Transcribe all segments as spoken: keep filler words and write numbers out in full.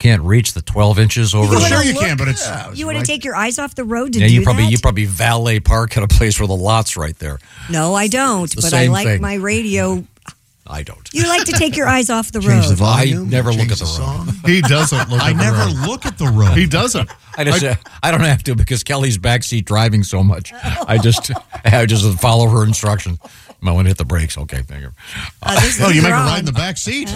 can't reach the twelve inches over. You the sure you look- can, but it's Yeah. You want to take your eyes off the road to Yeah, do you probably that? you probably valet park at a place where the lot's right there. No, I don't. the But I same like thing. my radio. I don't. You like to take your eyes off the Change road. the volume. I never look change at the road. song. He doesn't look I at the never road. look at the road. He doesn't. I just I, I don't have to because Kelly's backseat driving so much. I just I just follow her instructions. I want to hit the brakes. Okay, thank you. Uh, this Oh, is you make her wrong. ride in the back seat.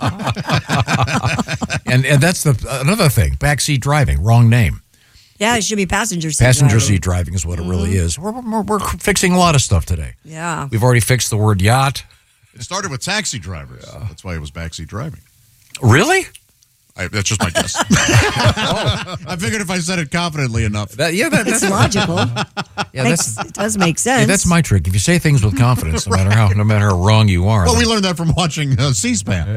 And and that's the another thing. Backseat driving, wrong name. Yeah, it should be passenger seat. Passenger driver. seat driving is what it really is. We're, we're, we're fixing a lot of stuff today. Yeah. We've already fixed the word yacht. It started with taxi drivers. That's why it was backseat driving. Really? I, that's just my guess. oh, I figured if I said it confidently enough. That, yeah, that, It's that's logical. yeah, Makes, that's it does make sense. yeah, that's my trick. If you say things with confidence, no matter how no matter how wrong you are. Well, we then- learned that from watching uh, C-SPAN.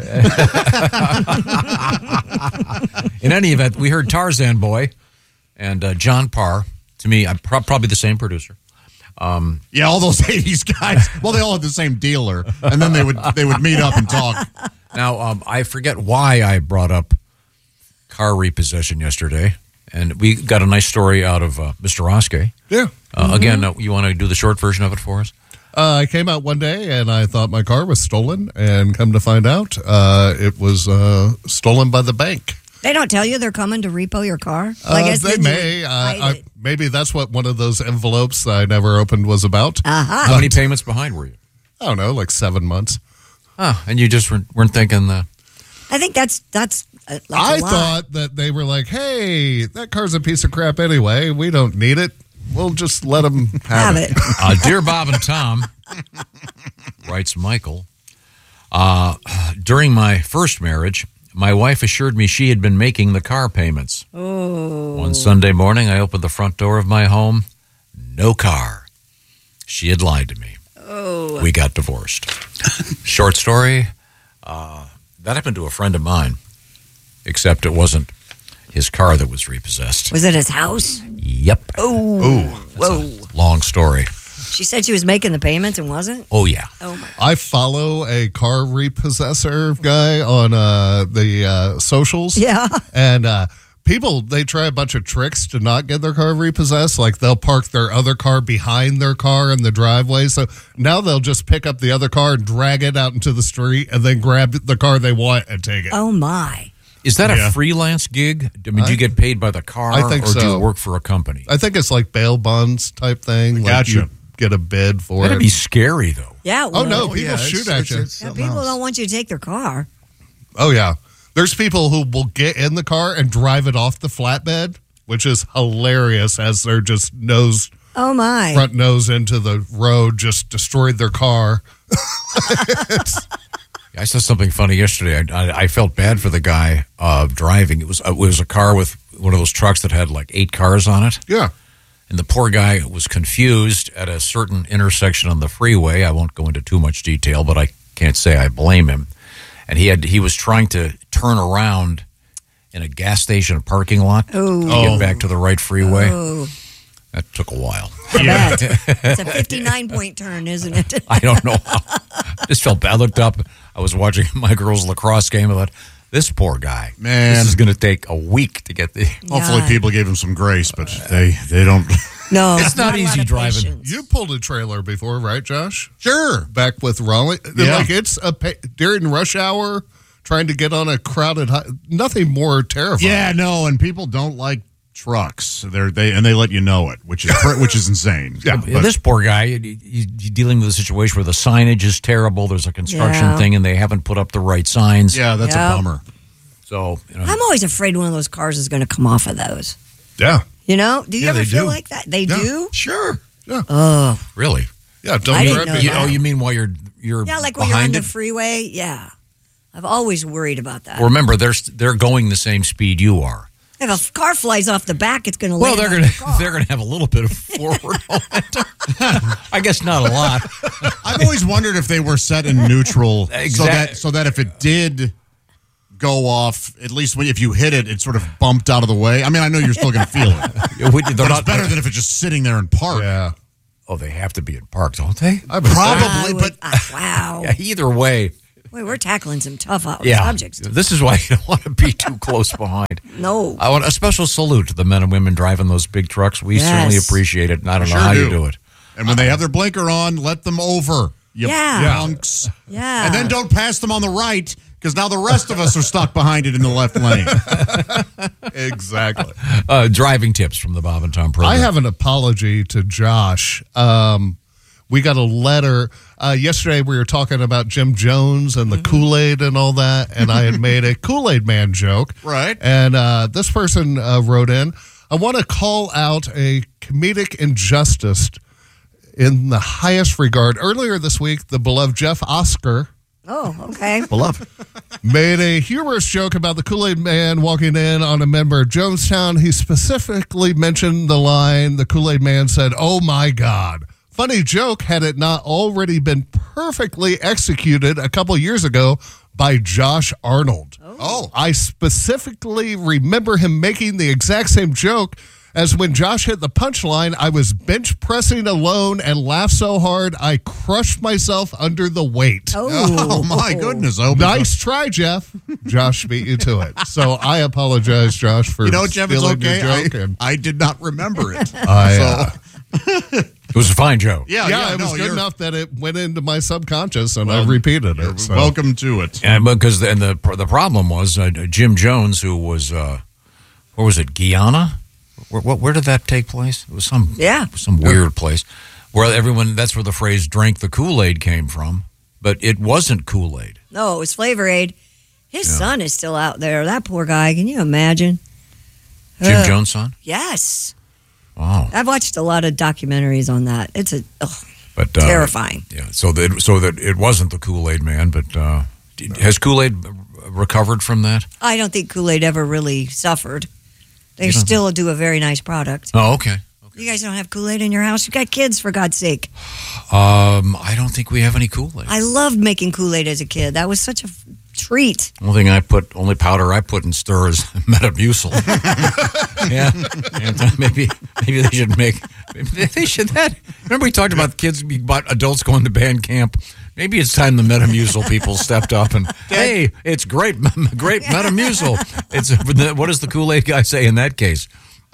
in any event, we heard Tarzan Boy and uh, John Parr. To me, I'm pro- probably the same producer. Um, Yeah, all those eighties guys. Well, they all had the same dealer, and then they would they would meet up and talk. now, um, I forget why I brought up car repossession yesterday, and we got a nice story out of uh, Mister Oskey. Yeah. Uh, Again, uh, you want to do the short version of it for us? Uh, I came out one day and I thought my car was stolen, and come to find out, uh, it was uh, stolen by the bank. They don't tell you they're coming to repo your car? Well, I Uh, guess they then you may. would Uh, hide I, it. maybe that's what one of those envelopes I never opened was about. Uh-huh. How many payments behind were you? I don't know, like seven months. Oh, and you just weren't, weren't thinking the. I think that's that's. Uh, that's a I lot. thought that they were like, hey, that car's a piece of crap anyway. We don't need it. We'll just let them have, have it. it. Uh, Dear Bob and Tom, writes Michael, uh, during my first marriage, my wife assured me she had been making the car payments. Oh. One Sunday morning, I opened the front door of my home. No car. She had lied to me. Oh. We got divorced. Short story. Uh, that happened to a friend of mine, except it wasn't his car that was repossessed. Was it his house? Yep. Oh. Whoa. Long story. She said she was making the payments and wasn't? Oh, yeah. Oh, my. I follow a car repossessor guy on uh, the uh, socials. Yeah. And uh, people, they try a bunch of tricks to not get their car repossessed. Like they'll park their other car behind their car in the driveway. So now they'll just pick up the other car and drag it out into the street and then grab the car they want and take it. Oh, my. Is that Yeah. a freelance gig? I mean, do you get paid by the car, I think or do you so. work for a company? I think it's like bail bonds type thing. Like Gotcha. you get a bid for That'd it. be scary, though. Yeah. Oh, Well, no, Oh, people yeah, shoot it's- at it's- you. it's Yeah, something people else. don't want you to take their car. Oh, yeah. There's people who will get in the car and drive it off the flatbed, which is hilarious as they're just nose, Oh, my. front nose into the road, just destroyed their car. I saw something funny yesterday. I, I, I felt bad for the guy uh, driving. It was uh, it was a car with one of those trucks that had like eight cars on it, Yeah. and the poor guy was confused at a certain intersection on the freeway. I won't go into too much detail, but I can't say I blame him. And he had he was trying to turn around in a gas station parking lot Oh. to get back to the right freeway. Oh. That took a while. Yeah. It's a fifty-nine point turn, isn't it? I don't know how. I just felt bad. I looked up. I was watching my girls' lacrosse game. I thought, this poor guy. Man. This is going to take a week to get the. Hopefully, Yeah. people gave him some grace, but they they don't. No. It's not a lot easy of driving. patience. You pulled a trailer before, right, Josh? Sure. Back with Raleigh. Yeah. Like it's a pa- during rush hour trying to get on a crowded hi- nothing more terrifying. Yeah, no, and people don't like trucks. They're they and they let you know it, which is which is insane. Yeah, Yeah, this poor guy, he- he's dealing with a situation where the signage is terrible. There's a construction Yeah. thing, and they haven't put up the right signs. yeah, that's Yeah. a bummer. So, you know, I'm always afraid one of those cars is going to come off of those. Yeah. You know? Do you Yeah, ever they feel do. like that? They Yeah. do? Sure. Yeah. Oh. really? Yeah. Don't I didn't grab know me. You, that. oh, you mean while you're you're Yeah, like when you're on behind the it? freeway. Yeah. I've always worried about that. Well, remember, they're they're going the same speed you are. If a f- car flies off the back, it's going to Well, land they're on gonna the car. they're gonna have a little bit of forward momentum. I guess not a lot. I've always wondered if they were set in neutral, so Exact- that so that if it did go off, at least when, if you hit it, it sort of bumped out of the way. I mean, I know you're still going to feel it, We- but they're it's not better than if it's just sitting there in park. Yeah. Oh, they have to be in park, don't they? I bet- I Probably, would- but ah, wow. Yeah, either way, Boy, we're tackling some tough uh, Yeah, subjects. this is why you don't want to be too close behind. No. I want a special salute to the men and women driving those big trucks. We Yes. certainly appreciate it, and I don't know Sure how do. you do it. And when they have their blinker on, let them over. You Yeah. punks. Yeah. And then don't pass them on the right, because now the rest of us are stuck behind it in the left lane. Exactly. Uh, driving tips from the Bob and Tom program. I have an apology to Josh. Um, we got a letter. Uh, yesterday we were talking about Jim Jones and the Kool-Aid and all that, and I had made a Kool-Aid man joke. Right. And uh, this person uh, wrote in, I want to call out a comedic injustice in the highest regard. Earlier this week, the beloved Jeff Oscar Oh, okay. Beloved. made a humorous joke about the Kool-Aid man walking in on a member of Jonestown. He specifically mentioned the line, the Kool-Aid man said, "Oh my God." Funny joke had it not already been perfectly executed a couple years ago by Josh Arnold. Oh. I specifically remember him making the exact same joke as when Josh hit the punchline. I was bench pressing alone and laughed so hard I crushed myself under the weight. Oh, Oh, my goodness. I hope Nice try, Jeff. Josh beat you to it. So I apologize, Josh, for You know, Jeff, it's stealing your okay. joke. I, and I did not remember it. I, so, uh, It was a fine joke. yeah, yeah, yeah, it no, was good you're enough that it went into my subconscious, and I repeated it. So. welcome to it. And because the, and the the problem was uh, Jim Jones, who was uh, where was it, Guyana? Where, where, where did that take place? It was some Yeah. some weird place where everyone. That's where the phrase "drank the Kool-Aid" came from, but it wasn't Kool-Aid. no, it was Flavor Aid. His son is still out there. That poor guy. Can you imagine? Jim Uh, Jones' son. Yes. Wow, I've watched a lot of documentaries on that. It's a ugh, but uh, terrifying. Yeah, so that so that it wasn't the Kool-Aid man, but uh, has Kool-Aid recovered from that? I don't think Kool-Aid ever really suffered. They You don't still do a very nice product. Oh, okay. You guys don't have Kool-Aid in your house? You got kids, for God's sake. Um, I don't think we have any Kool-Aid. I loved making Kool-Aid as a kid. That was such a f- treat. Only thing I put, only powder I put in stir is Metamucil. yeah, and maybe maybe they should make. Maybe they should that. Remember we talked about kids, about adults going to band camp. Maybe it's time the Metamucil people stepped up and hey, it's great, great Metamucil. It's what does the Kool-Aid guy say in that case?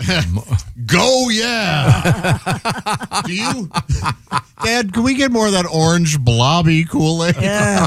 Go, yeah. Do you, Dad, can we get more of that orange blobby Kool-Aid? Yeah.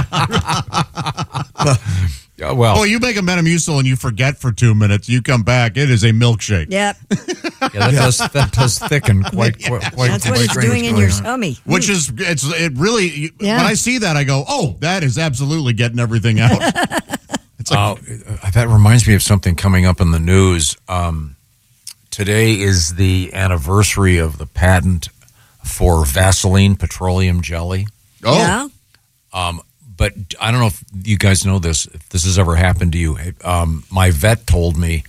Yeah, well, Oh, you make a Metamucil and you forget for two minutes. You come back, it is a milkshake. Yep. yeah, that does that does thicken quite quite. quite That's what quite it's strange doing in going your on. tummy. Which is, it's it really, you- Yeah. when I see that, I go, oh, that is absolutely getting everything out. It's like, Uh, that reminds me of something coming up in the news. Um, today is the anniversary of the patent for Vaseline petroleum jelly. oh, Yeah. Um, but I don't know if you guys know this, if this has ever happened to you. Um, my vet told me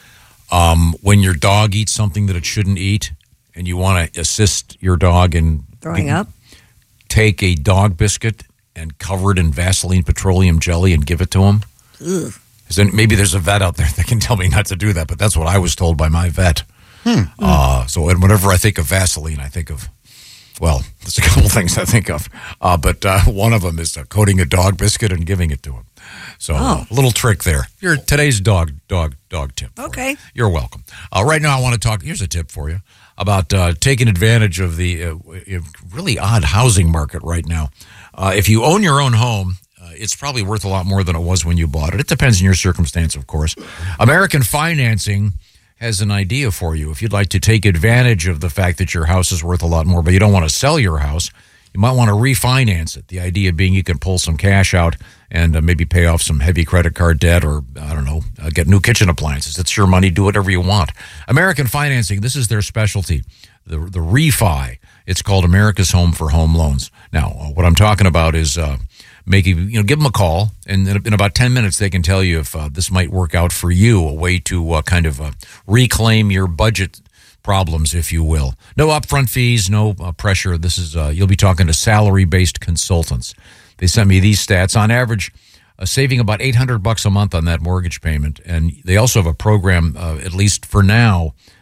um, when your dog eats something that it shouldn't eat and you want to assist your dog in Throwing up. take a dog biscuit and cover it in Vaseline petroleum jelly and give it to him. Ugh. Then maybe there's a vet out there that can tell me not to do that, but that's what I was told by my vet. Uh, so and whenever I think of Vaseline, I think of, well, there's a couple things I think of, uh, but uh, one of them is uh, coating a dog biscuit and giving it to him. So uh, a little trick there. Your today's dog dog dog tip. for you. Okay. You're welcome. Uh, right now, I want to talk. Here's a tip for you about uh, taking advantage of the uh, really odd housing market right now. Uh, if you own your own home, uh, it's probably worth a lot more than it was when you bought it. It depends on your circumstance, of course. American Financing has an idea for you. If you'd like to take advantage of the fact that your house is worth a lot more, but you don't want to sell your house, you might want to refinance it. The idea being you can pull some cash out and uh, maybe pay off some heavy credit card debt or, I don't know, uh, get new kitchen appliances. It's your money. Do whatever you want. American Financing, this is their specialty, the, the refi. It's called America's Home for Home Loans. Now, uh, what I'm talking about is uh, making, you know, give them a call, and in, in about ten minutes, they can tell you if uh, this might work out for you, a way to uh, kind of uh, reclaim your budget problems, if you will. No upfront fees, no uh, pressure. This is, uh, you'll be talking to salary-based consultants. They sent me these stats. On average, uh, saving about eight hundred bucks a month on that mortgage payment. And they also have a program, uh, at least for now,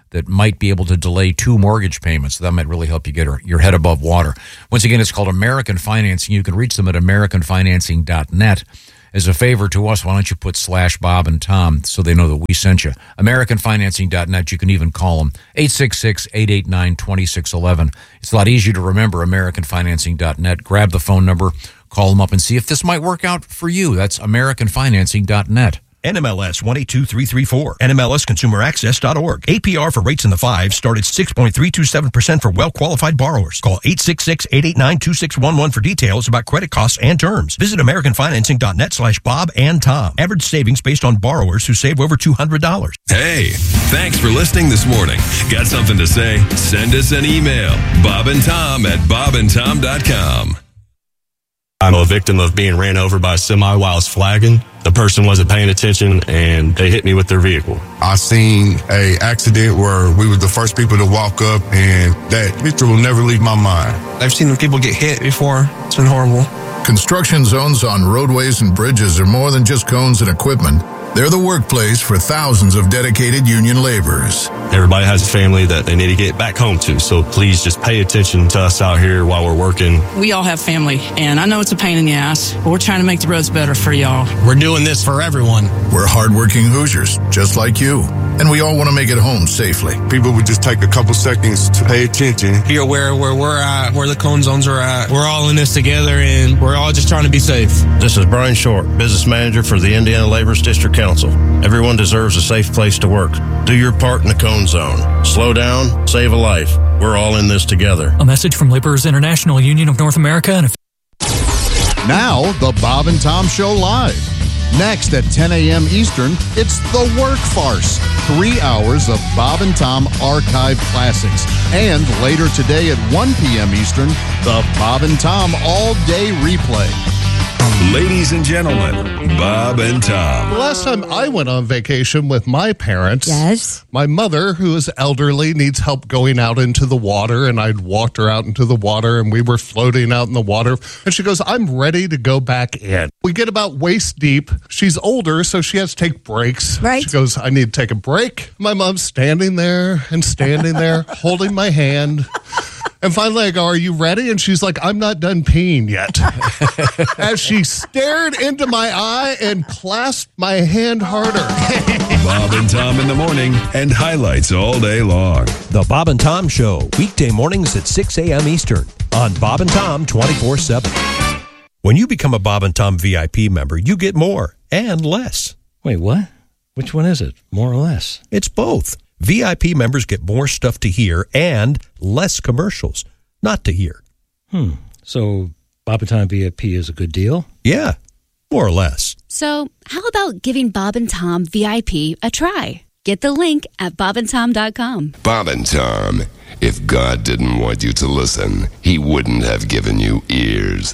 that might be able to delay two mortgage payments. That might really help you get your head above water. Once again, it's called American Financing. You can reach them at american financing dot net. As a favor to us, why don't you put slash Bob and Tom so they know that we sent you. american financing dot net. You can even call them eight six six, eight eight nine, two six one one. It's a lot easier to remember, american financing dot net. Grab the phone number, call them up, and see if this might work out for you. That's american financing dot net. N M L S one eight two three three four, N M L S consumer access dot org. A P R for rates in the fives start at six point three two seven percent for well-qualified borrowers. Call eight six six, eight eight nine, two six one one for details about credit costs and terms. Visit american financing dot net slash Bob and Tom. Average savings based on borrowers who save over two hundred dollars. Hey, thanks for listening this morning. Got something to say? Send us an email. Bob and Tom at bob and tom dot com. I'm a victim of being ran over by a semi while I was flagging. The person wasn't paying attention and they hit me with their vehicle. I seen a accident where we were the first people to walk up, and that picture will never leave my mind. I've seen people get hit before. It's been horrible. Construction zones on roadways and bridges are more than just cones and equipment. They're the workplace for thousands of dedicated union laborers. Everybody has a family that they need to get back home to, so please just pay attention to us out here while we're working. We all have family, and I know it's a pain in the ass, but we're trying to make the roads better for y'all. We're doing this for everyone. We're hardworking Hoosiers, just like you, and we all want to make it home safely. People would just take a couple seconds to pay attention. Be aware where we're at, where the cone zones are at. We're all in this together, and we're all just trying to be safe. This is Brian Short, business manager for the Indiana Laborers District Council. Everyone deserves a safe place to work. Do your part in the cone zone. Slow down, save a life. We're all in this together. A message from Laborers International Union of North America. And now, the Bob and Tom Show Live. Next at ten a.m. Eastern, it's The Work Farce. Three hours of Bob and Tom archive classics. And later today at one p.m. Eastern, the Bob and Tom all-day replay. Ladies and gentlemen, Bob and Tom. The last time I went on vacation with my parents, yes, my mother, who is elderly, needs help going out into the water, and I'd walked her out into the water, and we were floating out in the water, and she goes, I'm ready to go back in. We get about waist deep. She's older, so she has to take breaks. Right. She goes, I need to take a break. My mom's standing there and standing there, holding my hand. And finally, I go, are you ready? And she's like, I'm not done peeing yet. As she stared into my eye and clasped my hand harder. Bob and Tom in the morning and highlights all day long. The Bob and Tom Show, weekday mornings at six a.m. Eastern on Bob and Tom twenty-four seven. When you become a Bob and Tom V I P member, you get more and less. Wait, what? Which one is it? More or less? It's both. V I P members get more stuff to hear and less commercials not to hear. Hmm. So Bob and Tom V I P is a good deal? Yeah, more or less. So how about giving Bob and Tom V I P a try? Get the link at bob and tom dot com. Bob and Tom, if God didn't want you to listen, he wouldn't have given you ears.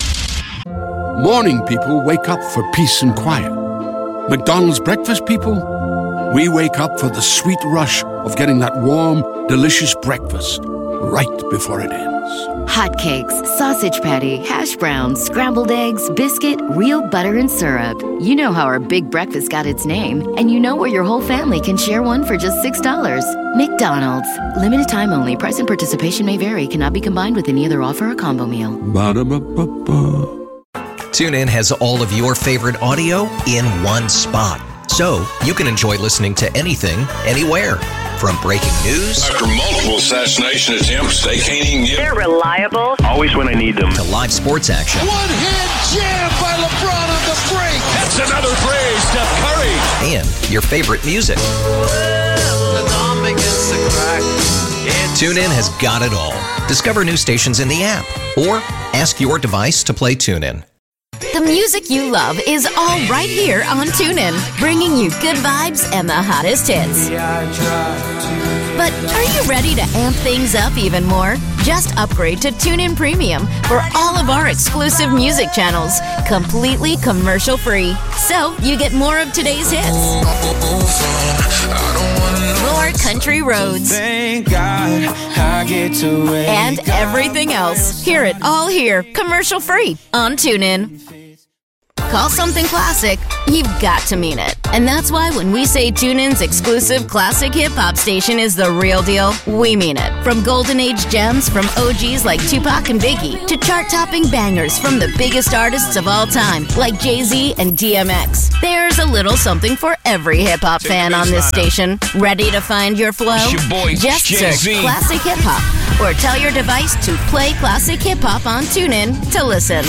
Morning people wake up for peace and quiet. McDonald's breakfast people, we wake up for the sweet rush of getting that warm, delicious breakfast right before it ends. Hotcakes, sausage patty, hash browns, scrambled eggs, biscuit, real butter and syrup. You know how our big breakfast got its name, and you know where your whole family can share one for just six dollars. McDonald's. Limited time only. Price and participation may vary. Cannot be combined with any other offer or combo meal. Ba-da-ba-ba-ba. TuneIn has all of your favorite audio in one spot. So you can enjoy listening to anything, anywhere. From breaking news. After multiple assassination attempts, they can't even get... They're reliable. Always when I need them. To live sports action. One-hand jam by LeBron on the break. That's another play, Steph Curry. And your favorite music. TuneIn has got it all. Discover new stations in the app. Or ask your device to play TuneIn. The music you love is all right here on TuneIn, bringing you good vibes and the hottest hits. But are you ready to amp things up even more? Just upgrade to TuneIn Premium for all of our exclusive music channels, completely commercial-free. So you get more of today's hits, more country roads, Thank God I get to wake and everything else. Hear it all here, commercial-free on TuneIn. call something classic, you've got to mean it. And that's why when we say TuneIn's exclusive classic hip-hop station is the real deal, we mean it. From golden age gems from O Gs like Tupac and Biggie to chart-topping bangers from the biggest artists of all time like Jay-Z and D M X. There's a little something for every hip-hop fan on this station. Ready to find your flow? It's your boy, Just Jay-Z. search Classic Hip Hop or tell your device to play Classic Hip Hop on TuneIn to listen.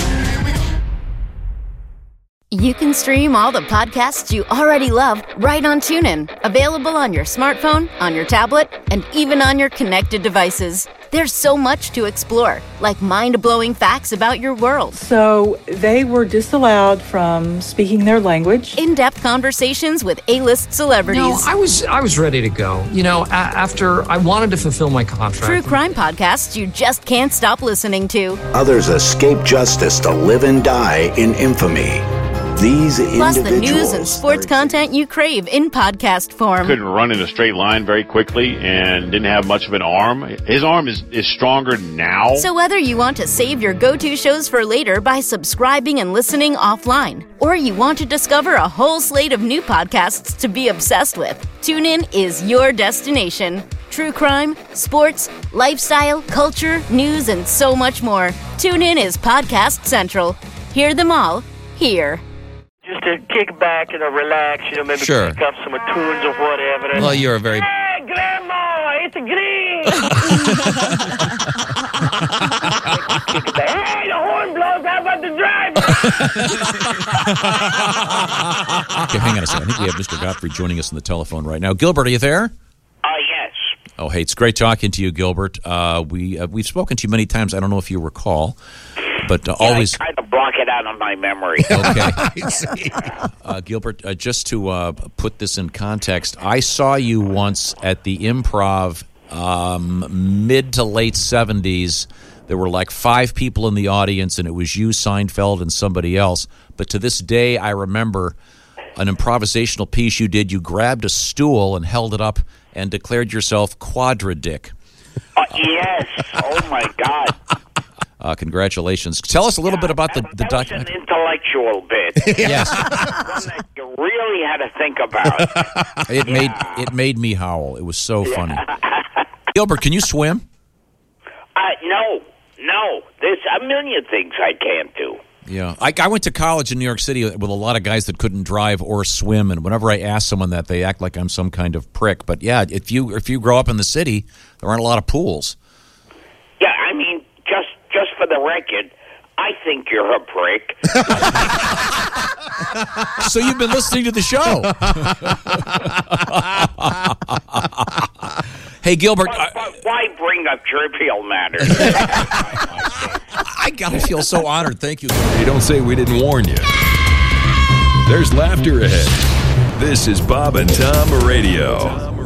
You can stream all the podcasts you already love right on TuneIn. Available on your smartphone, on your tablet, and even on your connected devices. There's so much to explore, like mind-blowing facts about your world. So they were disallowed from speaking their language. In-depth conversations with A-list celebrities. No, I was I was ready to go. You know, a- after I wanted to fulfill my contract. True crime podcasts you just can't stop listening to. Others escape justice to live and die in infamy. These Plus the individuals news and sports content you crave in podcast form. Couldn't run in a straight line very quickly and didn't have much of an arm. His arm is, is stronger now. So whether you want to save your go-to shows for later by subscribing and listening offline, or you want to discover a whole slate of new podcasts to be obsessed with, TuneIn is your destination. True crime, sports, lifestyle, culture, news, and so much more. TuneIn is Podcast Central. Hear them all here. Just to kick back and to relax, you know, maybe Sure. pick up some tunes or whatever. Well, you're a very... Hey, Grandma, it's a green! Hey, the horn blows, how about the driver? Okay, hang on a second. I think we have Mister Godfrey joining us on the telephone right now. Gilbert, are you there? Uh, yes. Oh, hey, it's great talking to you, Gilbert. Uh, we, uh, we've spoken to you many times. I don't know if you recall, but uh, Yeah, always... I kind of block it out of my memory. Okay. uh, Gilbert, uh, just to uh, put this in context, I saw you once at the Improv um, mid to late seventies. There were like five people in the audience, and it was you, Seinfeld, and somebody else. But to this day, I remember an improvisational piece you did. You grabbed a stool and held it up and declared yourself Quadradick. Uh, yes. Oh, my God. Uh, congratulations. Tell us a little bit about the, the That was an document. intellectual bit. Yes. One that you really had to think about. It made it made me howl. It was so funny. Gilbert, can you swim? Uh, no, no. There's a million things I can't do. Yeah, I, I went to college in New York City with a lot of guys that couldn't drive or swim, and whenever I ask someone that, they act like I'm some kind of prick. But yeah, if you if you grow up in the city, there aren't a lot of pools. Yeah, I mean, just just for the record, I think you're a prick. So you've been listening to the show. Hey, Gilbert. But, but why bring up trivial matters? I gotta feel so honored. Thank you. You don't say we didn't warn you. There's laughter ahead. This is Bob and Tom Radio.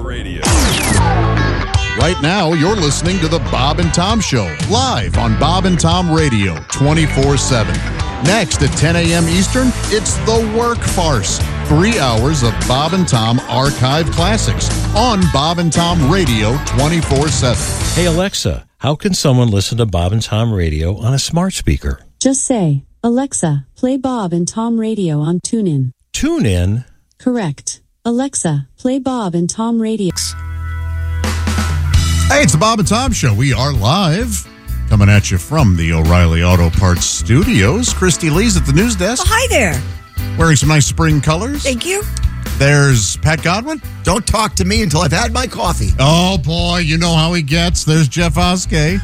Right now, you're listening to the Bob and Tom Show, live on Bob and Tom Radio, twenty-four seven. Next at ten a.m. Eastern, it's The Work Farce. Three hours of Bob and Tom archive classics on Bob and Tom Radio, twenty-four seven. Hey, Alexa, how can someone listen to Bob and Tom Radio on a smart speaker? Just say, Alexa, play Bob and Tom Radio on TuneIn. TuneIn? Correct. Alexa, play Bob and Tom Radio. Hey, it's the Bob and Tom Show. We are live, coming at you from the O'Reilly Auto Parts Studios. Christy Lee's at the news desk. Oh, hi there. Wearing some nice spring colors. Thank you. There's Pat Godwin. Don't talk to me until I've had my coffee. Oh, boy, you know how he gets. There's Jeff Oskey.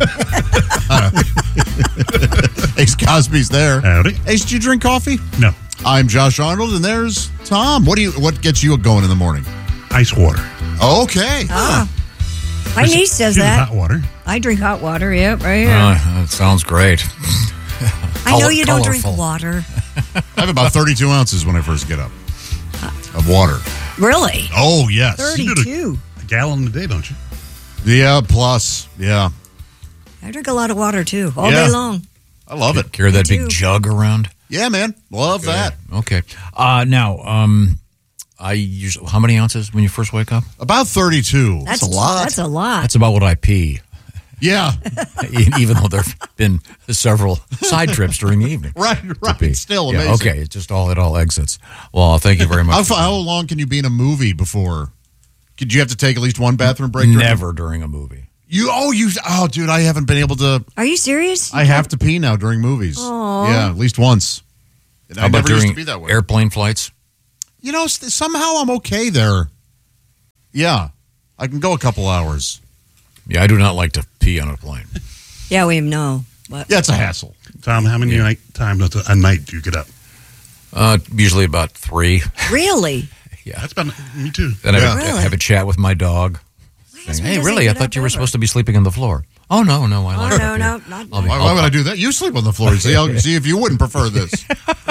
uh, Ace Cosby's there. Howdy. Ace, did you drink coffee? No. I'm Josh Arnold, and there's Tom. What do you? What gets you going in the morning? Ice water. Okay. Ah. My Just niece does do that. Hot water. I drink hot water, yep, right here. Uh, that sounds great. I know you don't colorful. drink water. I have about thirty-two ounces when I first get up of water. Really? Oh, yes. thirty-two. A gallon a day, don't you? Yeah, plus. Yeah. I drink a lot of water, too, all Yeah. day long. I love it. Carry that Me big too. jug around. Yeah, man. Love that. Okay. Uh, now, um, I usually, how many ounces when you first wake up? About thirty-two. That's, a lot. That's a lot. That's about what I pee. Yeah. Even though there have been several side trips during the evening. Right, right. Still Yeah, amazing. okay, it just all it all exits. Well, thank you very much. How, fa- how long can you be in a movie before? Did you have to take at least one bathroom break? During Never during a movie. You oh you oh dude, I haven't been able to. Are you serious? I have to pee now during movies. Aw. Yeah, at least once. And How I about never used during to be that way. airplane flights? You know, s- somehow I'm okay there. Yeah, I can go a couple hours. Yeah, I do not like to pee on a plane. Yeah, we know. What? Yeah, it's a hassle. Tom, how many night, times a night do you get up? Uh, usually about three. Really? Yeah, that's about me too. Then I Yeah. have, Really? have a chat with my dog. Saying, hey, doesn't really? I get thought up you were ever. supposed to be sleeping on the floor. Oh no, no, I Oh, like no, it up no, here. not I'll be- Why, I'll- why would I do that? You sleep on the floor. See, how, see if you wouldn't prefer this.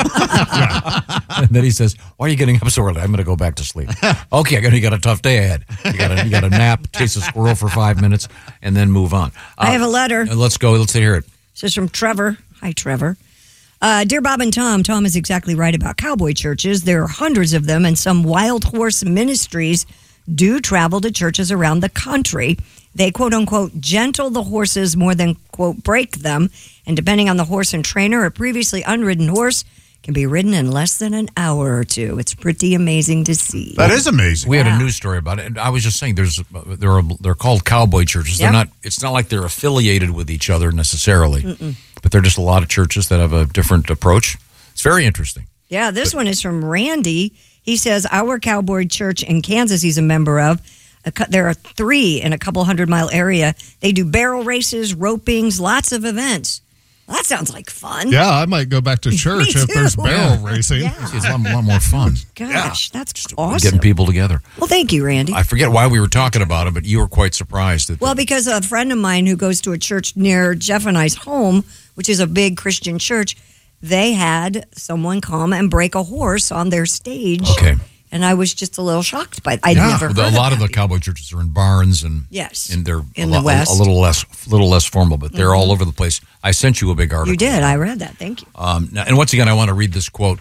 And then he says, "Why are you getting up so early? I'm going to go back to sleep." Okay, I got you got a tough day ahead. You got to you got to nap, chase a squirrel for five minutes, and then move on. I have a letter. Uh, let's go. Let's hear it. This is from Trevor. Hi, Trevor. Uh, Dear Bob and Tom, Tom is exactly right about cowboy churches. There are hundreds of them, and some wild horse ministries do travel to churches around the country. They, quote unquote, gentle the horses more than, quote, break them. And depending on the horse and trainer, a previously unridden horse can be ridden in less than an hour or two. It's pretty amazing to see. That is amazing. We had Yeah. a news story about it, and I was just saying, there's there are they're called cowboy churches. Yep. They're not. It's not like they're affiliated with each other necessarily, Mm-mm. but they're just a lot of churches that have a different approach. It's very interesting. Yeah, this one is from Randy. He says, our cowboy church in Kansas he's a member of, a cou- there are three in a couple hundred mile area. They do barrel races, ropings, lots of events. Well, that sounds like fun. Yeah, I might go back to church if there's too. barrel Yeah. racing. Yeah. It's a lot, lot more fun. Gosh, that's Getting awesome. people together. Well, thank you, Randy. I forget why we were talking about it, but you were quite surprised that. Well, because a friend of mine who goes to a church near Jeff and I's home, which is a big Christian church, they had someone come and break a horse on their stage. Okay. And I was just a little shocked by it. I'd Yeah, never heard a of lot of that. the cowboy churches are in barns and Yes, and they're in a, the lo- West. a little less little less formal, but they're Mhm. all over the place. I sent you a big article. You did. I read that. Thank you. Um, now, and once again, I want to read this quote.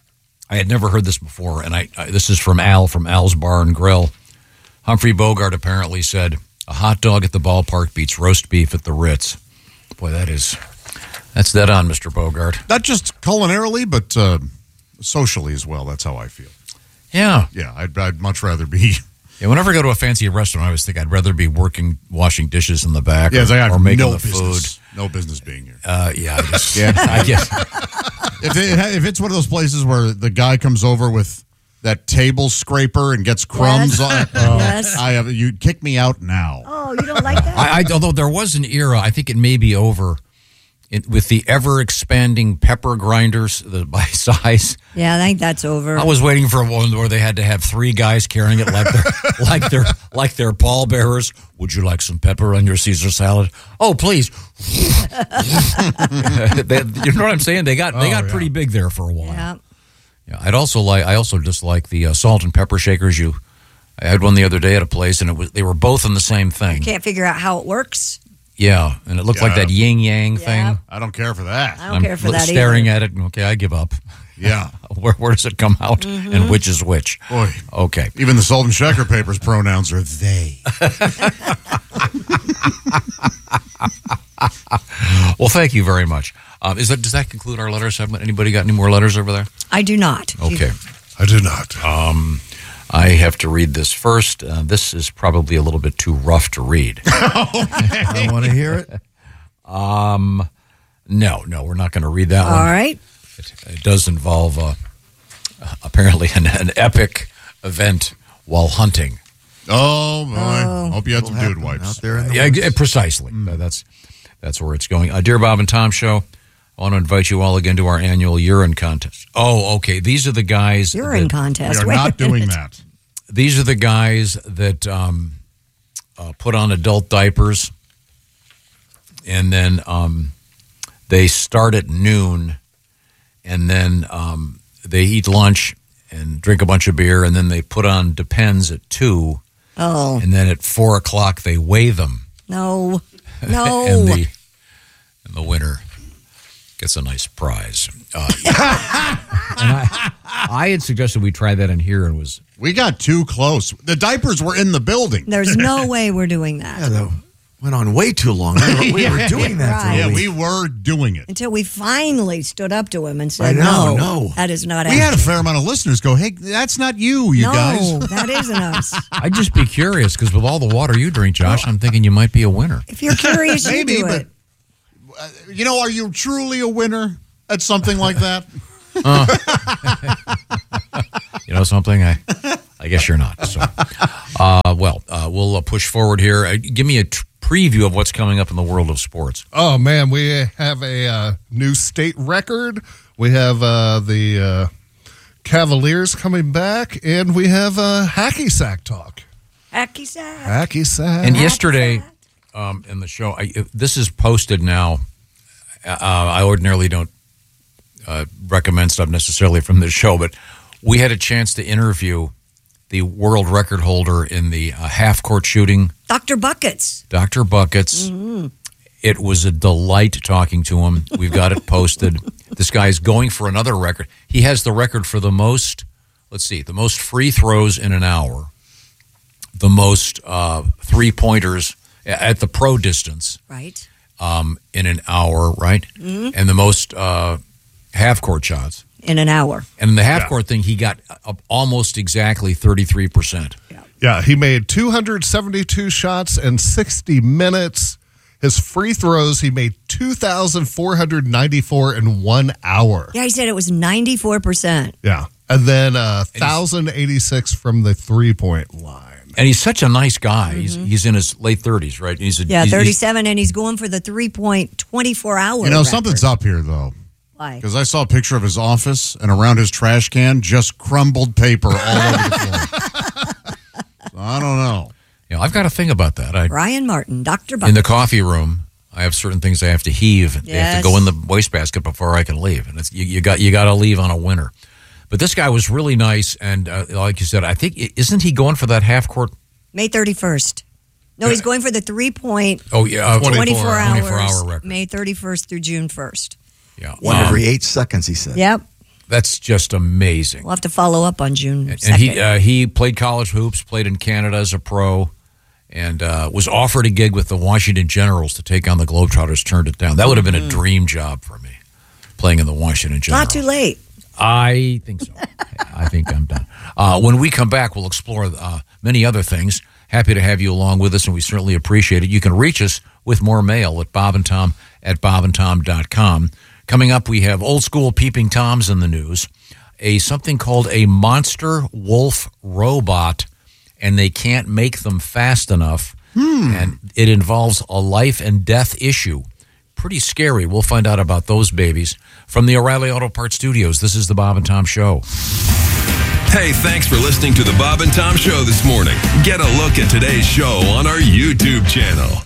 I had never heard this before, and I, I this is from Al from Al's Bar and Grill. Humphrey Bogart apparently said, "A hot dog at the ballpark beats roast beef at the Ritz." Boy, that is that's dead on, Mister Bogart. Not just culinarily, but uh, socially as well. That's how I feel. Yeah, Yeah, I'd, I'd much rather be. yeah. Whenever I go to a fancy restaurant, I always think I'd rather be working, washing dishes in the back, Yeah, or, it's like I have or making no the business, food. no business being here. Uh, yeah, I just, Yeah. I guess. If, it, if it's one of those places where the guy comes over with that table scraper and gets crumbs Yes. on it, oh, Yes. I have you kick me out now. Oh, you don't like that? I, I, although there was an era, I think it may be over, in, with the ever expanding pepper grinders the, by size. Yeah, I think that's over. I was waiting for one where they had to have three guys carrying it like they're like they're like they're pallbearers. Would you like some pepper on your Caesar salad? Oh, please. They- you know what I'm saying? They got they Oh, got yeah. pretty big there for a while. Yeah. Yeah, I'd also like I also dislike the uh, salt and pepper shakers. You, I had one the other day at a place, and it was they were both in the same thing. Can't figure out how it works. Yeah, and it looked like Yeah. that yin yang thing. I don't care for that. I don't I'm care for li- that staring either. at it. and, Okay, I give up. Yeah. Where where does it come out, Mm-hmm. and which is which? Boy, Okay. even the salt and shaker papers pronouns are they. Well, thank you very much. Um, is that does that conclude our letter segment? Anybody got any more letters over there? I do not. Okay. I do not. Um, I have to read this first. Uh, this is probably a little bit too rough to read. I want to hear it. Um, no, no, we're not going to read that All one. right. It, it does involve uh, apparently an, an epic event while hunting. Oh boy! Oh. Hope you had some What'll dude happen wipes. out there in the Yeah, woods. ex- precisely. Uh, that's that's where it's going. Uh, Dear Bob and Tom Show, I want to invite you all again to our annual urine contest. Oh, okay. These are the guys. Urine that- contest. We are Wait not a doing minute. that. These are the guys that um, uh, put on adult diapers, and then um, they start at noon, and then um, they eat lunch and drink a bunch of beer, and then they put on Depends at two, Oh, and then at four o'clock they weigh them, no. No. and the and the winner gets a nice prize. Uh, and I, I had suggested we try that in here, and was We got too close. The diapers were in the building. There's no way we're doing that. Yeah, though. Went on way too long. We were, we were doing that for Right. a Yeah, week. we were doing it. Until we finally stood up to him and said, I know, no, no. that is not We had a accurate. fair amount of listeners go, hey, that's not you, you no, guys. that isn't us. I'd just be curious because with all the water you drink, Josh, I'm thinking you might be a winner. If you're curious, you Maybe, do but it. uh, you know, are you truly a winner at something like that? Uh, you know something? I I guess you're not. So, uh, well, uh, we'll uh, push forward here. Uh, give me a t- preview of what's coming up in the world of sports. Oh, man, we have a uh, new state record. We have uh, the uh, Cavaliers coming back, and we have uh, hacky sack talk. Hacky sack. Hacky sack. And yesterday, um, in the show, I, this is posted now. Uh, I ordinarily don't uh, recommend stuff necessarily from this show, but we had a chance to interview the world record holder in the uh, half-court shooting, Doctor Buckets. Doctor Buckets. Mm-hmm. It was a delight talking to him. We've got it posted. This guy's going for another record. He has the record for the most, let's see, the most free throws in an hour, the most uh, three-pointers at the pro distance Right. um, in an hour, right? Mhm. And the most uh, half-court shots. In an hour. And in the half-court thing, he got uh, almost exactly thirty-three percent. Yeah, he made two hundred seventy-two shots in sixty minutes. His free throws, he made two thousand four hundred ninety-four in one hour. Yeah, he said it was ninety-four percent. Yeah. And then uh, one thousand eighty-six from the three-point line. And he's such a nice guy. He's he's in his late thirties, right? He's a, Yeah, he's- he's- thirty-seven, and he's going for the three-point twenty-four hour You know, record. something's up here, though. Why? Because I saw a picture of his office, and around his trash can, just crumbled paper all over the floor. So I don't know. You know, I've got to think about that. I, Ryan Martin, Doctor Buckets. in the coffee room, I have certain things I have to heave. They have Yes. to go in the wastebasket before I can leave, and it's, you, you got you got to leave on a winner. But this guy was really nice, and uh, like you said, I think isn't he going for that half court? May thirty-first. No, he's going for the three-point Oh yeah, uh, twenty-four, hours, twenty-four hour record. May thirty-first through June first. Yeah, One Um, every eight seconds, he said. Yep. That's just amazing. We'll have to follow up on June And second. he uh, he played college hoops, played in Canada as a pro, and uh, was offered a gig with the Washington Generals to take on the Globetrotters. Turned it down. That would have been a dream job for me, playing in the Washington Generals. Not too late. I think so. I think I'm done. Uh, when we come back, we'll explore uh, many other things. Happy to have you along with us, and we certainly appreciate it. You can reach us with more mail at Bob and Tom at bob and tom dot com. Coming up, we have old school peeping toms in the news, a something called a monster wolf robot, and they can't make them fast enough, and it involves a life and death issue. Pretty scary. We'll find out about those babies. From the O'Reilly Auto Parts Studios, this is the Bob and Tom Show. Hey, thanks for listening to the Bob and Tom Show this morning. Get a look at today's show on our YouTube channel.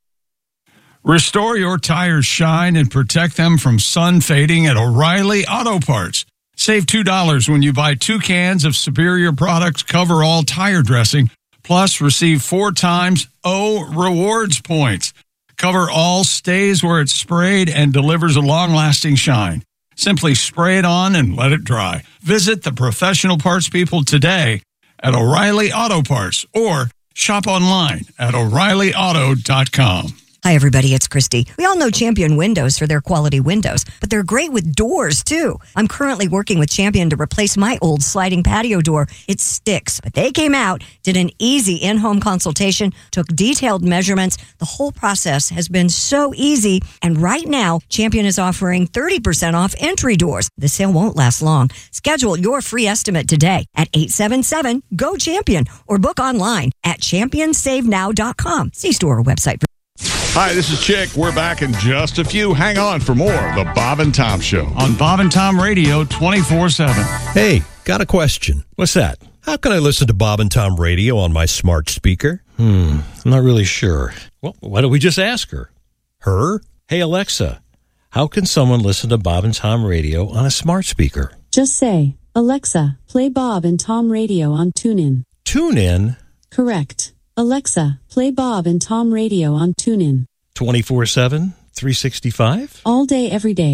Restore your tires' shine and protect them from sun fading at O'Reilly Auto Parts. Save two dollars when you buy two cans of Superior Products Cover All Tire Dressing, plus receive four times O Rewards points. Cover All stays where it's sprayed and delivers a long-lasting shine. Simply spray it on and let it dry. Visit the professional parts people today at O'Reilly Auto Parts or shop online at O'Reilly Auto dot com. Hi, everybody. It's Christy. We all know Champion Windows for their quality windows, but they're great with doors, too. I'm currently working with Champion to replace my old sliding patio door. It sticks, but they came out, did an easy in-home consultation, took detailed measurements. The whole process has been so easy, and right now, Champion is offering thirty percent off entry doors. The sale won't last long. Schedule your free estimate today at eight seven seven, G O CHAMPION or book online at champion save now dot com. See store website for Hi, this is Chick. We're back in just a few. Hang on for more of the Bob and Tom Show on Bob and Tom Radio twenty-four seven. Hey, got a question. What's that? How can I listen to Bob and Tom Radio on my smart speaker? Hmm, I'm not really sure. Well, why don't we just ask her? Her? Hey, Alexa, how can someone listen to Bob and Tom Radio on a smart speaker? Just say, Alexa, play Bob and Tom Radio on TuneIn. TuneIn? Correct. Alexa, play Bob and Tom Radio on TuneIn. twenty-four seven, three sixty-five? All day, every day.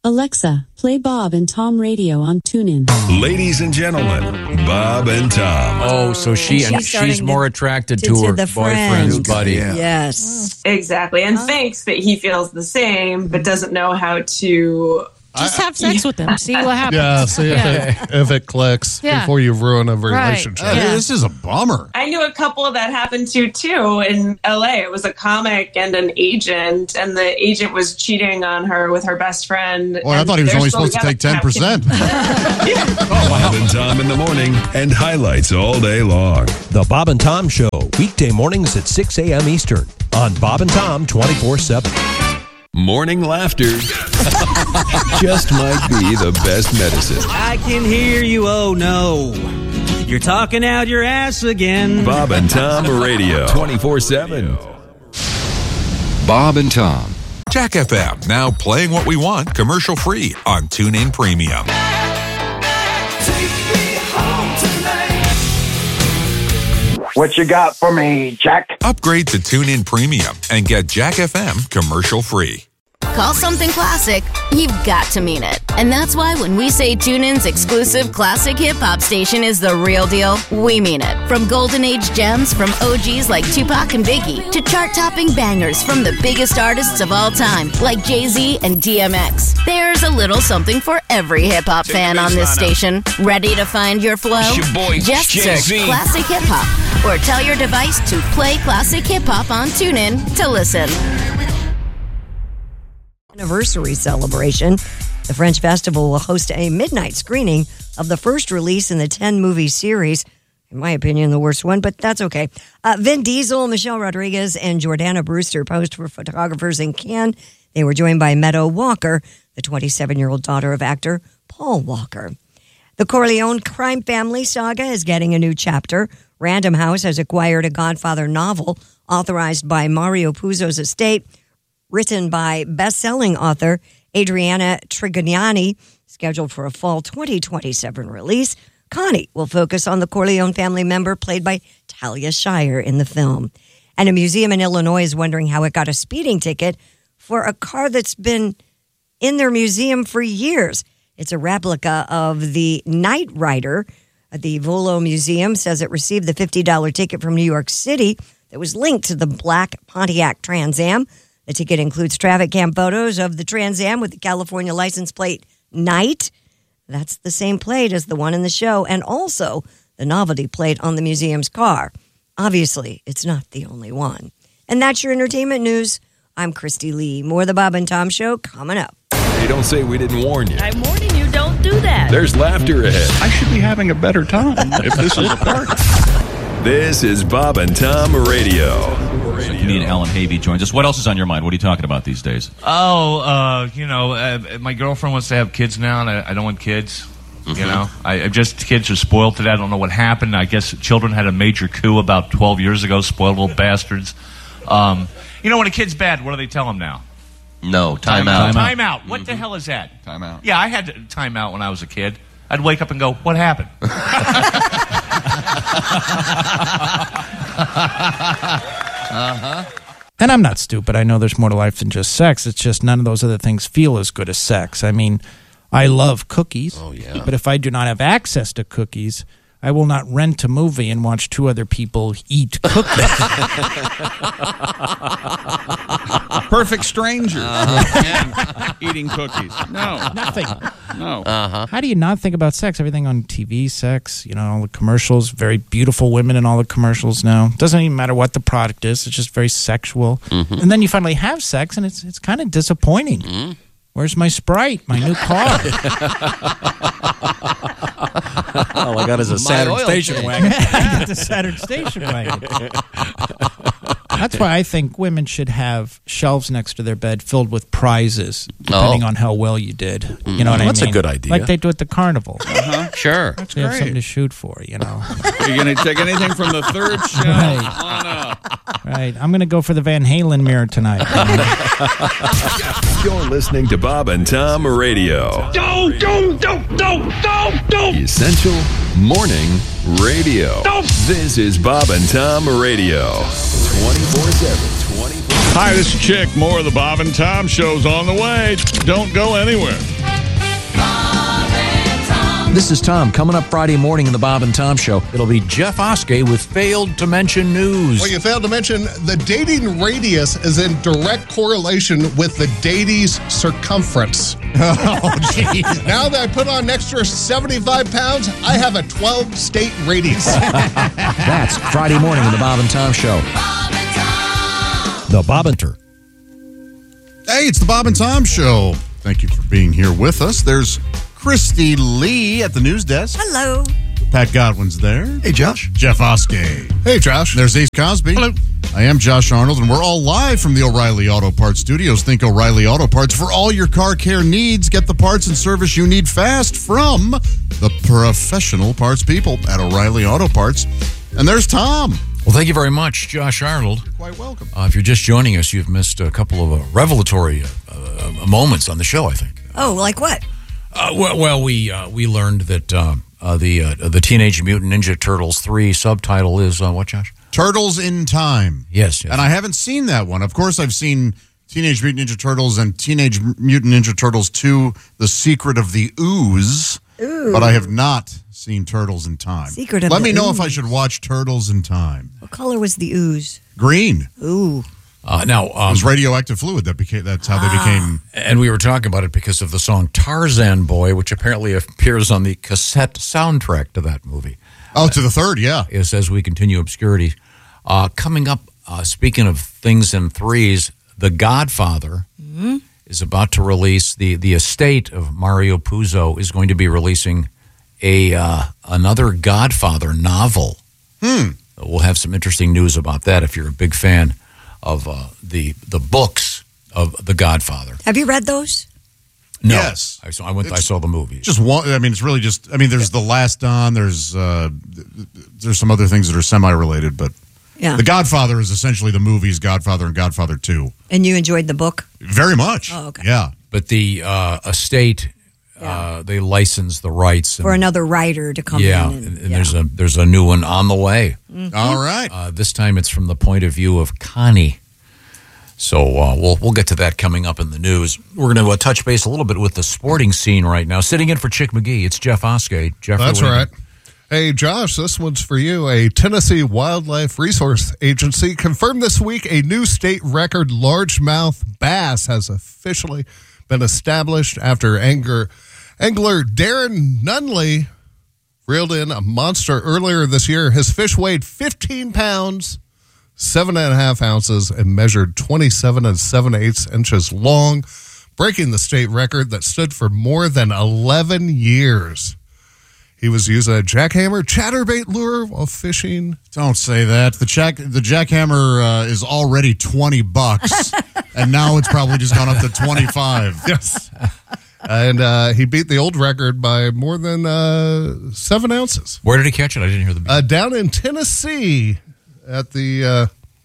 Alexa, play Bob and Tom Radio on TuneIn. Ladies and gentlemen, Bob and Tom. Oh, so she She's and starting she's more attracted to- to, to her the boyfriend's friend. buddy. Yes. Exactly. And thinks that he feels the same, but doesn't know how to. Just have sex with them. See what happens. Yeah, see if, Yeah. It, if it clicks Yeah. before you ruin a Right. relationship. Yeah. This is a bummer. I knew a couple that happened to too in L A. It was a comic and an agent, and the agent was cheating on her with her best friend. Well, I and thought he was they're only still supposed to take together. ten percent. Bob and Tom in the morning and highlights all day long. The Bob and Tom Show, weekday mornings at six a.m. Eastern on Bob and Tom twenty-four seven. Morning laughter just might be the best medicine. I can hear you, oh no. You're talking out your ass again. Bob and Tom Radio, twenty-four seven. Bob and Tom. Jack F M, now playing what we want commercial free on TuneIn Premium. What you got for me, Jack? Upgrade to TuneIn Premium and get Jack F M commercial free. Call something classic, you've got to mean it. And that's why when we say TuneIn's exclusive classic hip-hop station is the real deal, we mean it. From golden age gems from O Gs like Tupac and Biggie to chart-topping bangers from the biggest artists of all time like Jay-Z and D M X. There's a little something for every hip-hop fan on this station. Ready to find your flow? It's your boy, Just search Jay-Z. Classic Hip Hop or tell your device to play Classic Hip Hop on TuneIn to listen. Anniversary celebration. The French Festival will host a midnight screening of the first release in the ten-movie series. In my opinion, the worst one, but that's okay. Uh, Vin Diesel, Michelle Rodriguez, and Jordana Brewster posed for photographers in Cannes. They were joined by Meadow Walker, the twenty-seven-year-old daughter of actor Paul Walker. The Corleone crime family saga is getting a new chapter. Random House has acquired a Godfather novel authorized by Mario Puzo's estate, written by best-selling author Adriana Trignani, scheduled for a fall twenty twenty-seven release. Connie will focus on the Corleone family member played by Talia Shire in the film. And a museum in Illinois is wondering how it got a speeding ticket for a car that's been in their museum for years. It's a replica of the Knight Rider. The Volo Museum says it received the fifty dollars ticket from New York City that was linked to the black Pontiac Trans Am. The ticket includes traffic cam photos of the Trans Am with the California license plate Knight. That's the same plate as the one in the show, and also the novelty plate on the museum's car. Obviously, it's not the only one. And that's your entertainment news. I'm Christy Lee. More of the Bob and Tom Show coming up. Hey, don't say we didn't warn you. I'm warning you, don't do that. There's laughter ahead. I should be having a better time if this is a party. This is Bob and Tom Radio. Comedian Alan Havey joins us. What else is on your mind? What are you talking about these days? Oh, uh, you know, uh, my girlfriend wants to have kids now, and I, I don't want kids. Mm-hmm. You know, I, I just kids are spoiled today. I don't know what happened. I guess children had a major coup about twelve years ago. Spoiled little bastards. Um, you know, when a kid's bad, what do they tell them now? No, time, Time out. Time out. What the hell is that? Time out. Yeah, I had to time out when I was a kid. I'd wake up and go, "What happened?" Uh-huh. And I'm not stupid. I know there's more to life than just sex. It's just none of those other things feel as good as sex. I mean, I love cookies. Oh, yeah. But if I do not have access to cookies, I will not rent a movie and watch two other people eat cookies. Perfect stranger. Uh-huh. Eating cookies. No. Nothing. No. Uh-huh. How do you not think about sex? Everything on T V, sex, you know, all the commercials, very beautiful women in all the commercials now. Doesn't even matter what the product is. It's just very sexual. Mm-hmm. And then you finally have sex, and it's it's kind of disappointing. Mm-hmm. Where's my Sprite, my new car? All I got is a My Saturn oil station change. wagon. I got the Saturn station wagon. That's why I think women should have shelves next to their bed filled with prizes, depending Oh. on how well you did. You know what I mean? That's a good idea. Like they do at the carnival. Uh-huh. Sure. That's they have great. something to shoot for, you know. You're going to take anything from the third shelf Right. on up. Right. I'm going to go for the Van Halen mirror tonight. You're listening to Bob and Tom Radio. Don't, don't, don't, don't, don't, don't. Essential Morning Radio. This is Bob and Tom Radio. twenty-four seven. twenty-four Hi, this is Chick. More of the Bob and Tom Show's on the way. Don't go anywhere. This is Tom. Coming up Friday morning in the Bob and Tom Show, it'll be Jeff Oskey with Failed to Mention News. Well, you failed to mention the dating radius is in direct correlation with the datie's circumference. Oh, geez. Now that I put on an extra seventy-five pounds, I have a twelve-state radius. That's Friday morning in the Bob and Tom Show. The Bob and Tom. Hey, it's the Bob and Tom Show. Thank you for being here with us. There's Christy Lee at the news desk. Hello. Pat Godwin's there. Hey, Josh. Jeff Oskey. Hey, Josh. There's Ace Cosby. Hello. I am Josh Arnold, and we're all live from the O'Reilly Auto Parts Studios. Think O'Reilly Auto Parts for all your car care needs. Get the parts and service you need fast from the professional parts people at O'Reilly Auto Parts. And there's Tom. Well, thank you very much, Josh Arnold. You're quite welcome. Uh, if you're just joining us, you've missed a couple of uh, revelatory uh, uh, moments on the show, I think. Oh, like what? Uh, well, well, we uh, we learned that uh, uh, the uh, the Teenage Mutant Ninja Turtles three subtitle is uh, what, Josh? Turtles in Time. Yes, yes. And I haven't seen that one. Of course, I've seen Teenage Mutant Ninja Turtles and Teenage Mutant Ninja Turtles two, The Secret of the Ooze. Ooh. But I have not seen Turtles in Time. Secret of Let the me know Ooze. if I should watch Turtles in Time. What color was the ooze? Green. Ooh. Uh, now, um, it was radioactive fluid that became. That's how they became. And we were talking about it because of the song Tarzan Boy, which apparently appears on the cassette soundtrack to that movie. Oh, to the third, yeah. Is as we continue obscurity. Uh, coming up, uh, speaking of things in threes, The Godfather Mm-hmm. is about to release, the, the estate of Mario Puzo is going to be releasing a uh, another Godfather novel. Hmm. We'll have some interesting news about that if you're a big fan of uh, the the books of The Godfather. Have you read those? No. Yes. I saw, I went. It's I saw the movie. Just one. I mean, it's really just. I mean, there's The Last Don. There's uh, there's some other things that are semi-related, but Yeah. The Godfather is essentially the movies Godfather and Godfather two. And you enjoyed the book? Very much. Oh, okay. Yeah. But the uh, estate, uh, they license the rights For and, another writer to come yeah, in. And, and, and there's a there's a new one on the way. Mhm. All right. Uh, this time it's from the point of view of Connie. So uh, we'll we'll get to that coming up in the news. We're going to uh, touch base a little bit with the sporting scene right now. Sitting in for Chick McGee, it's Jeff Oskey. Jeff, That's right. Hey, Josh, this one's for you. A Tennessee Wildlife Resource Agency confirmed this week a new state record largemouth bass has officially been established after angler, angler Darren Nunley reeled in a monster earlier this year. His fish weighed fifteen pounds, seven and a half ounces, and measured twenty-seven and seven eighths inches long, breaking the state record that stood for more than eleven years. He was using a jackhammer chatterbait lure while fishing. Don't say that. The jack the jackhammer uh, is already twenty bucks, and now it's probably just gone up to twenty-five. Yes. And uh, he beat the old record by more than uh, seven ounces. Where did he catch it? I didn't hear the. Uh, down in Tennessee at the, uh,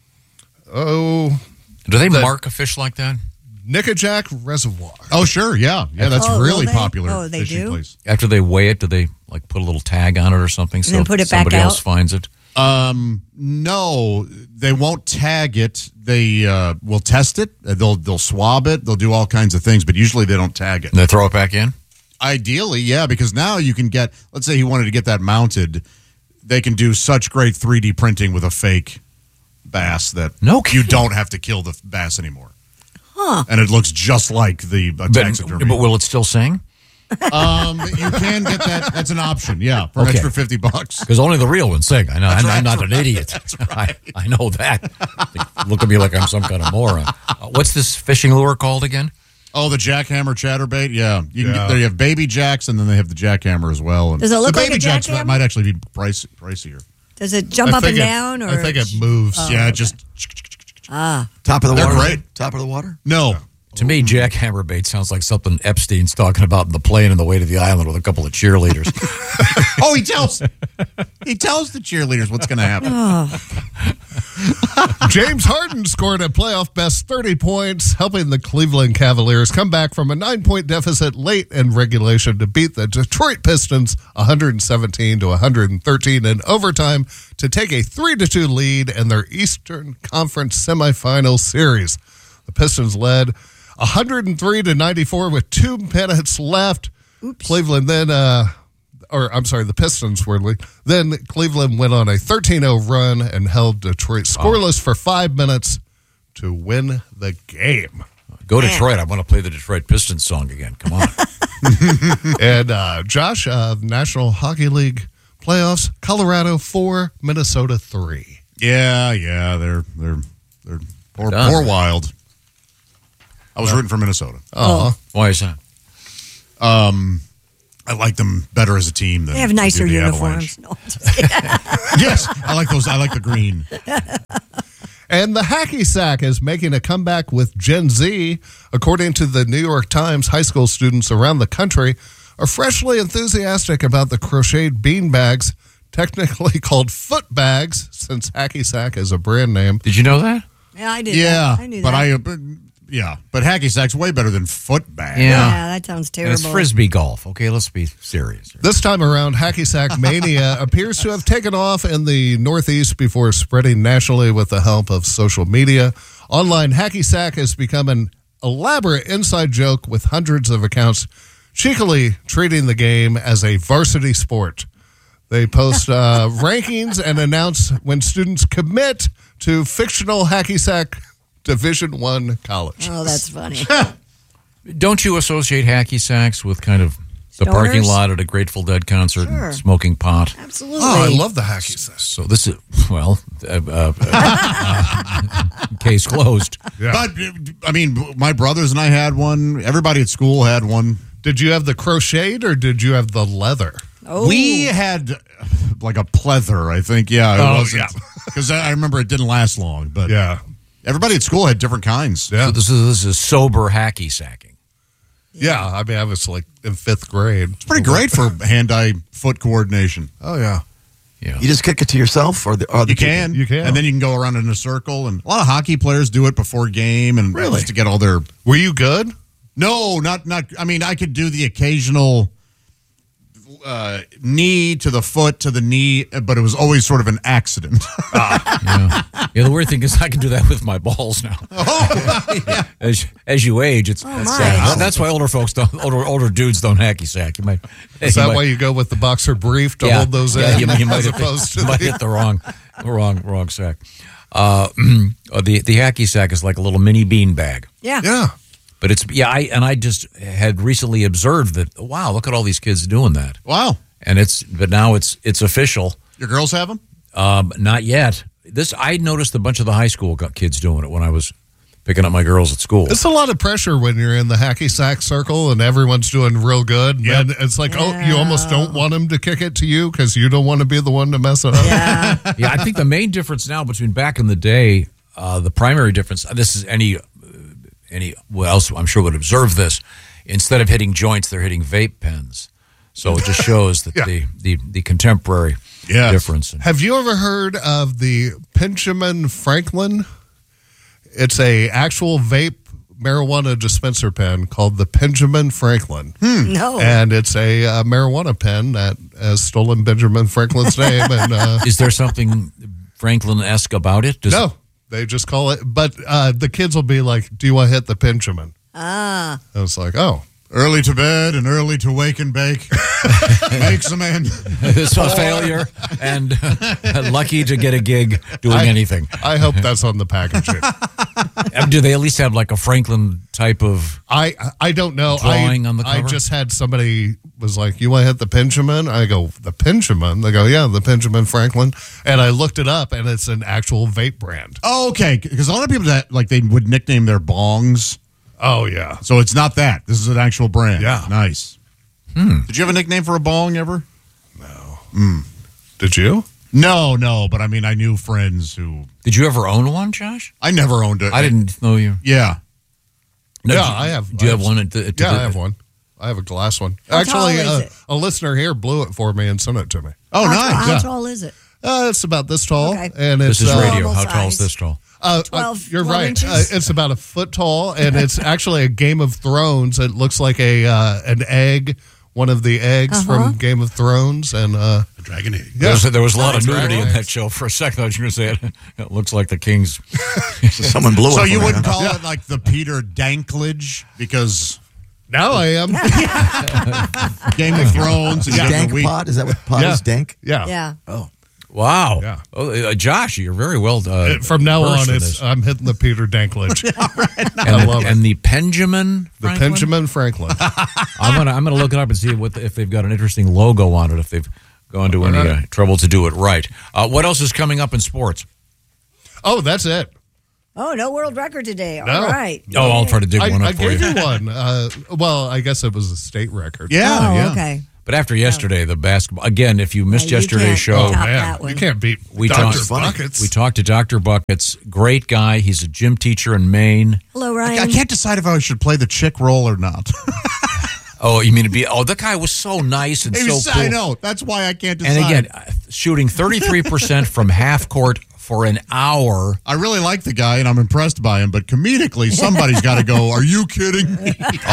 oh. Do they the mark a fish like that? Nickajack Reservoir. Oh, sure. Yeah. Yeah, that's Oh, really will they? popular Oh, they fishing do? place. After they weigh it, do they like put a little tag on it or something? And then put it back somebody else out? finds it. Um, no, they won't tag it. They uh, will test it. They'll they'll swab it. They'll do all kinds of things, but usually they don't tag it. And they throw it back in. Ideally, yeah, because now you can get. Let's say he wanted to get that mounted. They can do such great three D printing with a fake bass that No you don't have to kill the bass anymore, Huh. and it looks just like the uh, But, taxidermy. but will it still sing? Um, you can get that. That's an option. Yeah, for an Okay. extra fifty bucks. Because only the real ones sing. I know. I'm, right, I'm not that's an right. idiot. That's right. I, I know that. They look at me like I'm some kind of moron. Uh, what's this fishing lure called again? Oh, the jackhammer chatterbait. Yeah, you can Yeah. get there. You have baby jacks, and then they have the jackhammer as well. And Does it look the like baby a jacks jackhammer? might actually be price, pricier. Does it jump I up and think it- down? Or I think it moves. Oh, yeah, okay. just Ah. Top of the They're water. great. Top of the water. no. To me, jackhammer bait sounds like something Epstein's talking about in the plane on the way to the island with a couple of cheerleaders. Oh, he tells he tells the cheerleaders what's going to happen. James Harden scored a playoff best thirty points, helping the Cleveland Cavaliers come back from a nine-point deficit late in regulation to beat the Detroit Pistons one seventeen to one thirteen in overtime to take a three to two lead in their Eastern Conference semifinal series. The Pistons led one oh three to ninety-four with two minutes left. Oops. Cleveland then uh, or I'm sorry, the Pistons were lead. Then Cleveland went on a thirteen oh run and held Detroit scoreless oh. for five minutes to win the game. Go Detroit. I want to play the Detroit Pistons song again. Come on. And uh, Josh, uh, National Hockey League playoffs, Colorado four, Minnesota three. Yeah, yeah, they're they're they're poor, Done. poor wild. I was rooting for Minnesota. Oh, why is that? Um, I like them better as a team than They have nicer the uniforms. Avalanche. No, I'm just kidding. Yes, I like those. I like the green. And the hacky sack is making a comeback with Gen Z. According to the New York Times, high school students around the country are freshly enthusiastic about the crocheted bean bags, technically called foot bags, since hacky sack is a brand name. Did you know that? Yeah, I did. Yeah, that. I knew but that. I, uh, but, yeah, but hacky sack's way better than foot bag. Yeah. yeah, that sounds And terrible. it's frisbee golf. Okay, let's be serious. This time around, hacky sack mania appears to have taken off in the Northeast before spreading nationally with the help of social media. Online hacky sack has become an elaborate inside joke with hundreds of accounts cheekily treating the game as a varsity sport. They post uh, rankings and announce when students commit to fictional hacky sack Division One college. Oh, that's funny. Don't you associate hacky sacks with kind of the Stoners? parking lot at a Grateful Dead concert Sure. and smoking pot? Absolutely. Oh, I love the hacky sack. So this is, well, uh, uh, uh, case closed. Yeah. But I mean, my brothers and I had one. Everybody at school had one. Did you have the crocheted or did you have the leather? Oh. We had like a pleather, I think. Yeah, it Oh, wasn't because I remember it didn't last long. But Yeah. everybody at school had different kinds. Yeah. So this is this is sober hacky sacking. Yeah, I mean, I was like in fifth grade. It's pretty great for hand-eye foot coordination. Oh, yeah. Yeah. You just kick it to yourself, or the or the You can, You can. and then you can go around in a circle. And a lot of hockey players do it before game, and Really? just to get all their. Were you good? No, not not. I mean, I could do the occasional uh, knee to the foot to the knee, but it was always sort of an accident. Yeah. Yeah, the weird thing is I can do that with my balls now. As as you age, it's Oh, that's, my. sad. That's why older folks don't, older older dudes don't hacky sack. You might. Is you that might- why you go with the boxer brief to yeah, hold those yeah, in? You, you might, as hit, opposed the, to might the- hit the wrong, wrong, wrong sack. Uh, the the hacky sack is like a little mini bean bag. Yeah. Yeah. But it's yeah, I and I just had recently observed that. Wow, look at all these kids doing that. Wow. And it's but now it's it's official. Your girls have them? Um, not yet. This I noticed a bunch of the high school got kids doing it when I was picking up my girls at school. It's a lot of pressure when you're in the hacky sack circle and everyone's doing real good. Yep. And it's like, oh, you almost don't want them to kick it to you because you don't want to be the one to mess it up. Yeah. Yeah, I think the main difference now between back in the day, uh, the primary difference. This is any any well else I'm sure would observe this. Instead of hitting joints, they're hitting vape pens. So it just shows that Yeah. the, the the contemporary Yes. difference. Have you ever heard of the Benjamin Franklin? It's a actual vape marijuana dispenser pen called the Benjamin Franklin. No. And it's a uh, marijuana pen that has stolen Benjamin Franklin's name. And uh, Is there something Franklin-esque about it? Does no, they just call it. But uh, the kids will be like, "Do you want to hit the Benjamin?" Ah. I was like, "Oh." Early to bed and early to wake and bake makes a man. It's a failure and uh, lucky to get a gig doing I- anything. I hope that's on the packaging. Um, Do they at least have like a Franklin type of? I I don't know. Drawing I, on the I cover? just had somebody was like, "You want to hit the Benjamin?" I go, "The Benjamin?" They go, "Yeah, the Benjamin Franklin." And I looked it up, and it's an actual vape brand. Oh, okay, because a lot of people that like they would nickname their bongs. Oh yeah. So it's not that. This is an actual brand. Yeah. Nice. Hmm. Did you have a nickname for a bong ever? No. Mm. Did you? No, no. But I mean, I knew friends who. Did you ever own one, Josh? I never owned it. I didn't know you. Yeah. No, yeah, do you- I have. Do you I have one? At the, at Yeah, the, I have one. I have a glass one. How Actually, tall is uh, it? a listener here blew it for me and sent it to me. Oh, how, nice. How Yeah. tall is it? Uh, it's about this tall, Okay. and it's This is uh, radio. Normal How tall is size. this tall? Uh, twelve, uh, you're twelve right. inches? Uh, it's about a foot tall, and it's actually a Game of Thrones. It looks like a uh, an egg, one of the eggs Uh-huh. from Game of Thrones, and uh, A dragon egg. There was, there was a lot of That's nudity right. in that show. For a second, I was going to say it, it looks like the King's. Someone blew it. So for you me, wouldn't huh? call it like the Peter Danklage because Now I am. Game of Thrones. And Dank Week. pot? Is that what pot Yeah. is? Dank? Yeah. Yeah. Oh. Wow. Yeah. Oh, uh, Josh, you're very well uh, Uh, From now versed on, in it's this. I'm hitting the Peter Dinklage. and, I the, love it. and the Benjamin The Franklin? Benjamin Franklin. I'm gonna I'm gonna look it up and see what the, if they've got an interesting logo on it. If they've gone to any uh, trouble to do it right. Uh, what else is coming up in sports? Oh, that's it. Oh, no world record today. All No. right. Oh, I'll try to dig I, one up I for gave you. you one. Uh, well, I guess it was a state record. Yeah, Oh, yeah. okay. But after yesterday, the basketball again. If you missed Yeah, you yesterday's can't show, Oh, top man. that one. You can't beat we Doctor talked. Buckets. We talked to Doctor Buckets. Great guy. He's a gym teacher in Maine. Hello, I, Ryan. I can't decide if I should play the chick role or not. Oh, you mean to be? Oh, that guy was so nice and He so was- cool. I know. That's why I can't decide. And again, uh, shooting thirty-three percent from half court for an hour. I really like the guy and I'm impressed by him, but comedically, somebody's got to go, are you kidding me?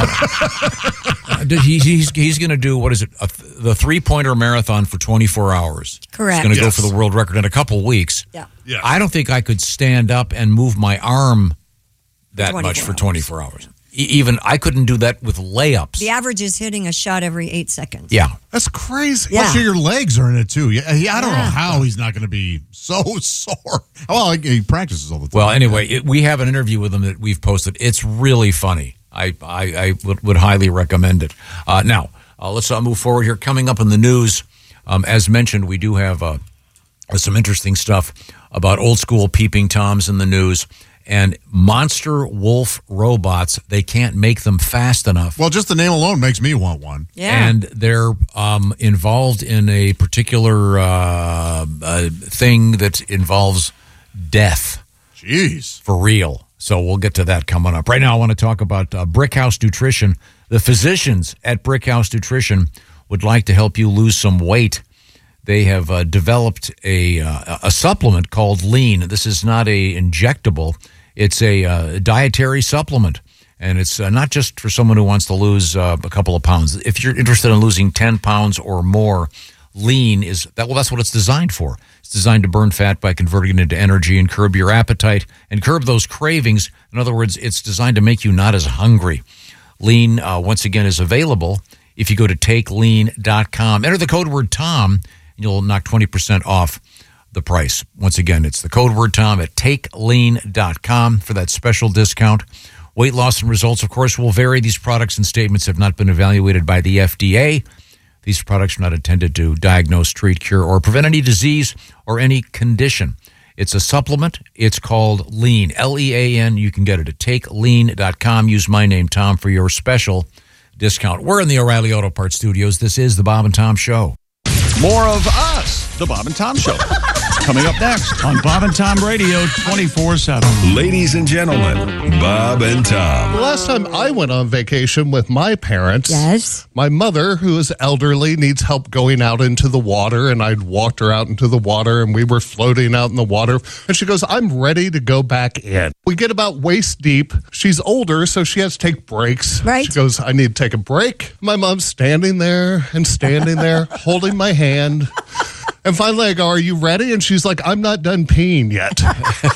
Uh, he, he's he's going to do, what is it, a, the three-pointer marathon for twenty-four hours. Correct. He's going to Yes. go for the world record in a couple weeks. Yeah. Yeah. I don't think I could stand up and move my arm that twenty-four much for hours. twenty-four hours. E- even I couldn't do that with layups. The average is hitting a shot every eight seconds. Yeah. That's crazy. Yeah. Plus, your legs are in it, too. Yeah, he- I don't know Yeah. how he's not going to be so sore. Well, he- he practices all the time. Well, anyway, it, we have an interview with him that we've posted. It's really funny. I, I, I would, would highly recommend it. Uh, now, uh, let's uh, move forward here. Coming up in the news, um, as mentioned, we do have uh, some interesting stuff about old school peeping Toms in the news and monster wolf robots. They can't make them fast enough. Well, just the name alone makes me want one. Yeah. And they're um, involved in a particular uh, uh, thing that involves death. Jeez. For real. So we'll get to that coming up. Right now, I want to talk about uh, Brickhouse Nutrition. The physicians at Brickhouse Nutrition would like to help you lose some weight. They have uh, developed a uh, a supplement called Lean. This is not a injectable. It's a uh, dietary supplement. And it's uh, not just for someone who wants to lose uh, a couple of pounds. If you're interested in losing ten pounds or more, Lean is that. Well, that's what it's designed for. It's designed to burn fat by converting it into energy and curb your appetite and curb those cravings. In other words, it's designed to make you not as hungry. Lean, uh, once again, is available if you go to take lean dot com. Enter the code word Tom, and you'll knock twenty percent off the price. Once again, it's the code word Tom at take lean dot com for that special discount. Weight loss and results, of course, will vary. These products and statements have not been evaluated by the F D A. These products are not intended to diagnose, treat, cure, or prevent any disease or any condition. It's a supplement. It's called Lean, L E A N. You can get it at take lean dot com. Use my name, Tom, for your special discount. We're in the O'Reilly Auto Parts studios. This is the Bob and Tom Show. More of us, the Bob and Tom Show. Coming up next on Bob and Tom Radio twenty-four seven. Ladies and gentlemen, Bob and Tom. The last time I went on vacation with my parents, yes, my mother, who is elderly, needs help going out into the water, and I'd walked her out into the water, and we were floating out in the water, and she goes, I'm ready to go back in. We get about waist deep. She's older, so she has to take breaks. Right. She goes, I need to take a break. My mom's standing there and standing there, holding my hand. And finally, I go, are you ready? And she's like, I'm not done peeing yet.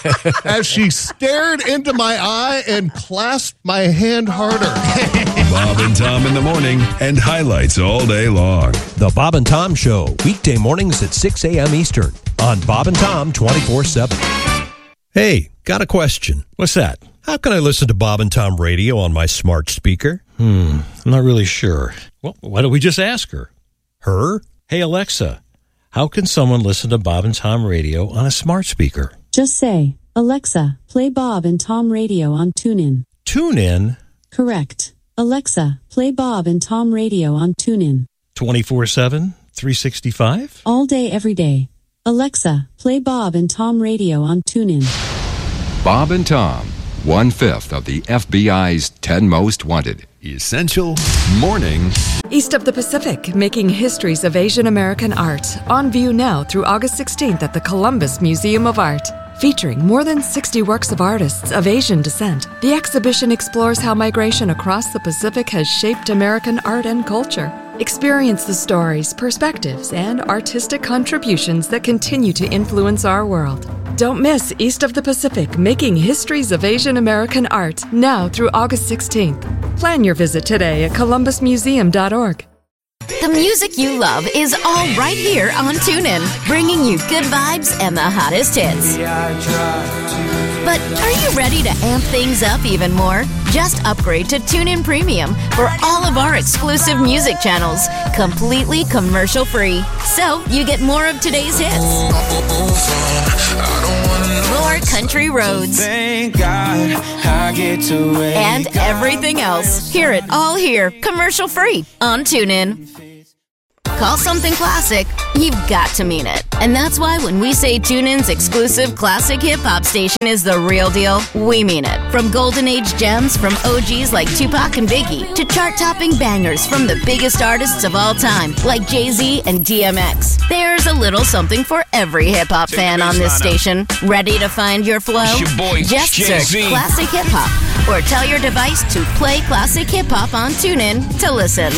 As she stared into my eye and clasped my hand harder. Bob and Tom in the morning and highlights all day long. The Bob and Tom Show, weekday mornings at six a.m. Eastern on Bob and Tom twenty-four seven. Hey, got a question. What's that? How can I listen to Bob and Tom Radio on my smart speaker? Hmm, I'm not really sure. Well, why don't we just ask her? Her? Hey, Alexa, how can someone listen to Bob and Tom Radio on a smart speaker? Just say, Alexa, play Bob and Tom Radio on TuneIn. TuneIn? Correct. Alexa, play Bob and Tom Radio on TuneIn. twenty-four seven, three sixty-five? All day, every day. Alexa, play Bob and Tom Radio on TuneIn. Bob and Tom, one-fifth of the F B I's ten most wanted. Essential morning. East of the Pacific, making histories of Asian American art. On view now through August sixteenth at the Columbus Museum of Art. Featuring more than sixty works of artists of Asian descent, the exhibition explores how migration across the Pacific has shaped American art and culture. Experience the stories, perspectives, and artistic contributions that continue to influence our world. Don't miss East of the Pacific, making histories of Asian American art now through August sixteenth. Plan your visit today at columbus museum dot org. The music you love is all right here on TuneIn, bringing you good vibes and the hottest hits. But are you ready to amp things up even more? Just upgrade to TuneIn Premium for all of our exclusive music channels, completely commercial-free. So you get more of today's hits, more country roads, Thank God I get to wake and everything else. Hear it all here, commercial-free on TuneIn. Call something classic, you've got to mean it. And that's why when we say TuneIn's exclusive classic hip-hop station is the real deal, we mean it. From golden age gems from O Gs like Tupac and Biggie to chart-topping bangers from the biggest artists of all time like Jay-Z and D M X. There's a little something for every hip-hop fan on this station. Ready to find your flow? It's your boy, Just search Jay-Z. Classic Hip Hop or tell your device to play Classic Hip Hop on TuneIn to listen.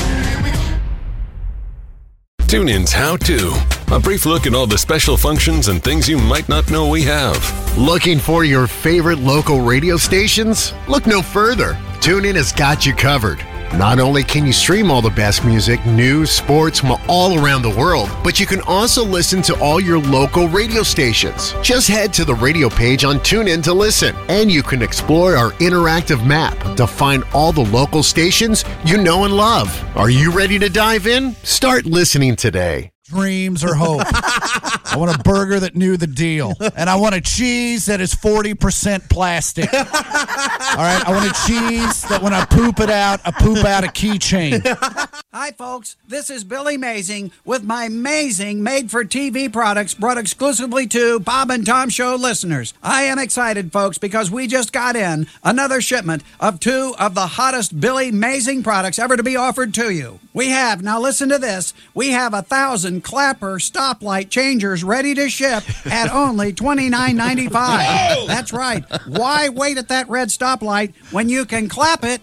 TuneIn's How To. A brief look at all the special functions and things you might not know we have. Looking for your favorite local radio stations? Look no further. TuneIn has got you covered. Not only can you stream all the best music, news, sports from all around the world, but you can also listen to all your local radio stations. Just head to the radio page on TuneIn to listen, and you can explore our interactive map to find all the local stations you know and love. Are you ready to dive in? Start listening today. Dreams or hope. I want a burger that knew the deal. And I want a cheese that is forty percent plastic. All right? I want a cheese that when I poop it out, I poop out a keychain. Hi, folks. This is Billy Mazing with my amazing made-for-T V products brought exclusively to Bob and Tom Show listeners. I am excited, folks, because we just got in another shipment of two of the hottest Billy Mazing products ever to be offered to you. We have, now listen to this, we have a thousand Clapper stoplight changers ready to ship at only twenty-nine ninety-five. That's right. Why wait at that red stoplight when you can clap it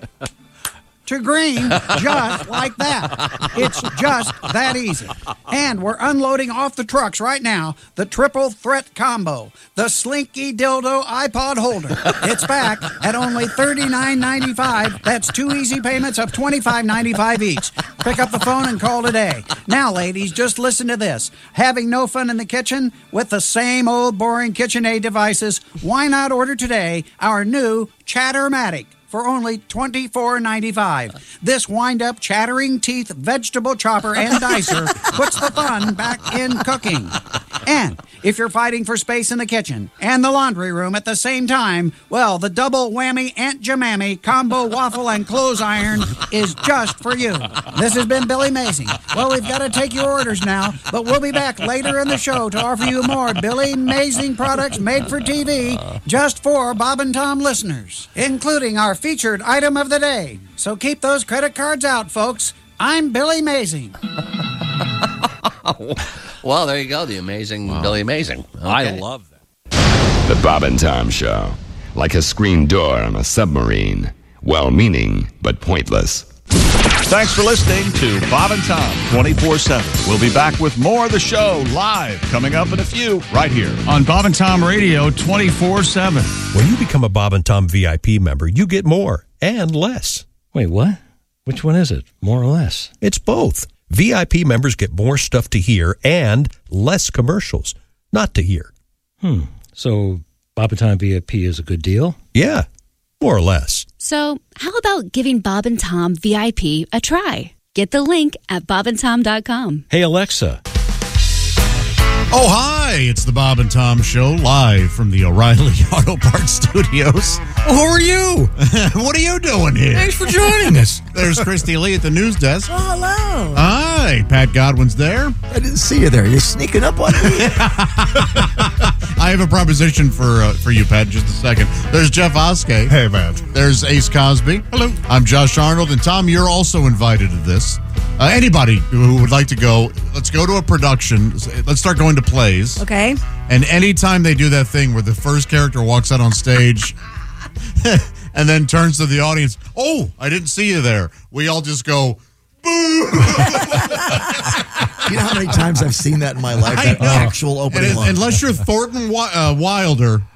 to green just like that? It's just that easy. And we're unloading off the trucks right now the triple threat combo, the Slinky Dildo iPod holder. It's back at only thirty-nine ninety-five. That's two easy payments of twenty-five ninety-five each. Pick up the phone and call today. Now, ladies, just listen to this. Having no fun in the kitchen with the same old boring KitchenAid devices? Why not order today our new Chattermatic for only twenty-four ninety-five. This wind-up chattering teeth vegetable chopper and dicer puts the fun back in cooking. And if you're fighting for space in the kitchen and the laundry room at the same time, well, the double whammy Aunt Jemammy combo waffle and clothes iron is just for you. This has been Billy Mazing. Well, we've got to take your orders now, but we'll be back later in the show to offer you more Billy Mazing products made for T V just for Bob and Tom listeners, including our featured item of the day. So keep those credit cards out, folks. I'm Billy Mazing. Well, there you go. The amazing wow. Billy Mazing. Okay. I love that. The Bob and Tom Show. Like a screen door on a submarine. Well-meaning, but pointless. Thanks for listening to Bob and Tom twenty-four seven. We'll be back with more of the show live coming up in a few right here on Bob and Tom Radio twenty-four seven. When you become a Bob and Tom V I P member, you get more and less. Wait, what? Which one is it? More or less? It's both. V I P members get more stuff to hear and less commercials not to hear. Hmm. So Bob and Tom V I P is a good deal? Yeah, more or less. So how about giving Bob and Tom V I P a try? Get the link at bob and tom dot com. Hey, Alexa. Oh, hi. It's the Bob and Tom Show live from the O'Reilly Auto Parts Studios. Well, who are you? What are you doing here? Thanks for joining us. There's Christy Lee at the news desk. Oh, hello. Hi. Pat Godwin's there. I didn't see you there. You're sneaking up on me. I have a proposition for uh, for you, Pat, in just a second. There's Jeff Oskey. Hey, man. There's Ace Cosby. Hello. I'm Josh Arnold. And Tom, you're also invited to this. Uh, anybody who would like to go, let's go to a production. Let's start going to plays. Okay. And anytime they do that thing where the first character walks out on stage and then turns to the audience, oh, I didn't see you there. We all just go, boo. You know how many times I've seen that in my life, that actual opening line. Unless you're Thornton uh, Wilder,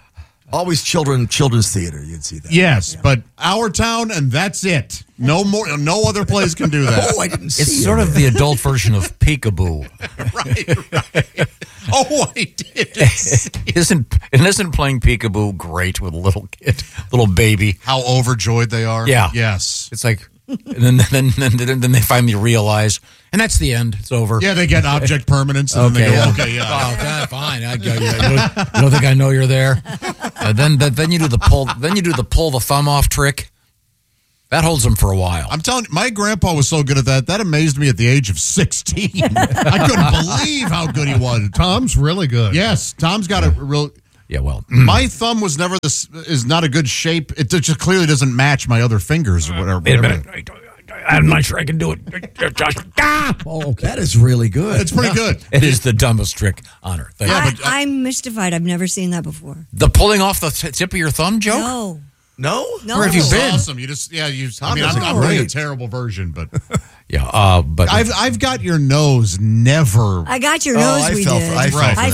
Always children, children's theater. You'd see that. Yes, but Our Town, and that's it. No more. No other place can do that. Oh, I didn't see It's it. sort of the adult version of Peekaboo. right, right. Oh, I did. isn't and isn't playing Peekaboo great with a little kid, little baby? How overjoyed they are. Yeah. Yes. It's like, and then then then then, then they finally realize, and that's the end. It's over. Yeah, they get object permanence, and Okay, then they go, yeah. okay, yeah. Oh, okay, fine. I, you, you, you don't think I know you're there? Uh, then, then, then you do the pull. Then you do the pull the thumb off trick. That holds them for a while. I'm telling you, my grandpa was so good at that. That amazed me at the age of sixteen. I couldn't believe how good he was. Tom's really good. Yes, Tom's got a real. Yeah, well, my thumb was never this is not a good shape. It just clearly doesn't match my other fingers or whatever. Wait a whatever. minute. I'm not sure I can do it. Oh, that is really good. It's pretty good. It is the dumbest trick on earth. I, I'm mystified. I've never seen that before. The pulling off the t- tip of your thumb joke? No. No? No. Where have you It's been? awesome. You just yeah. You. I mean, Tom I'm, is I'm doing a great. terrible version, but Yeah, uh, but I've I've got your nose never. I got your Oh, nose. I we fell did. for- I fell for I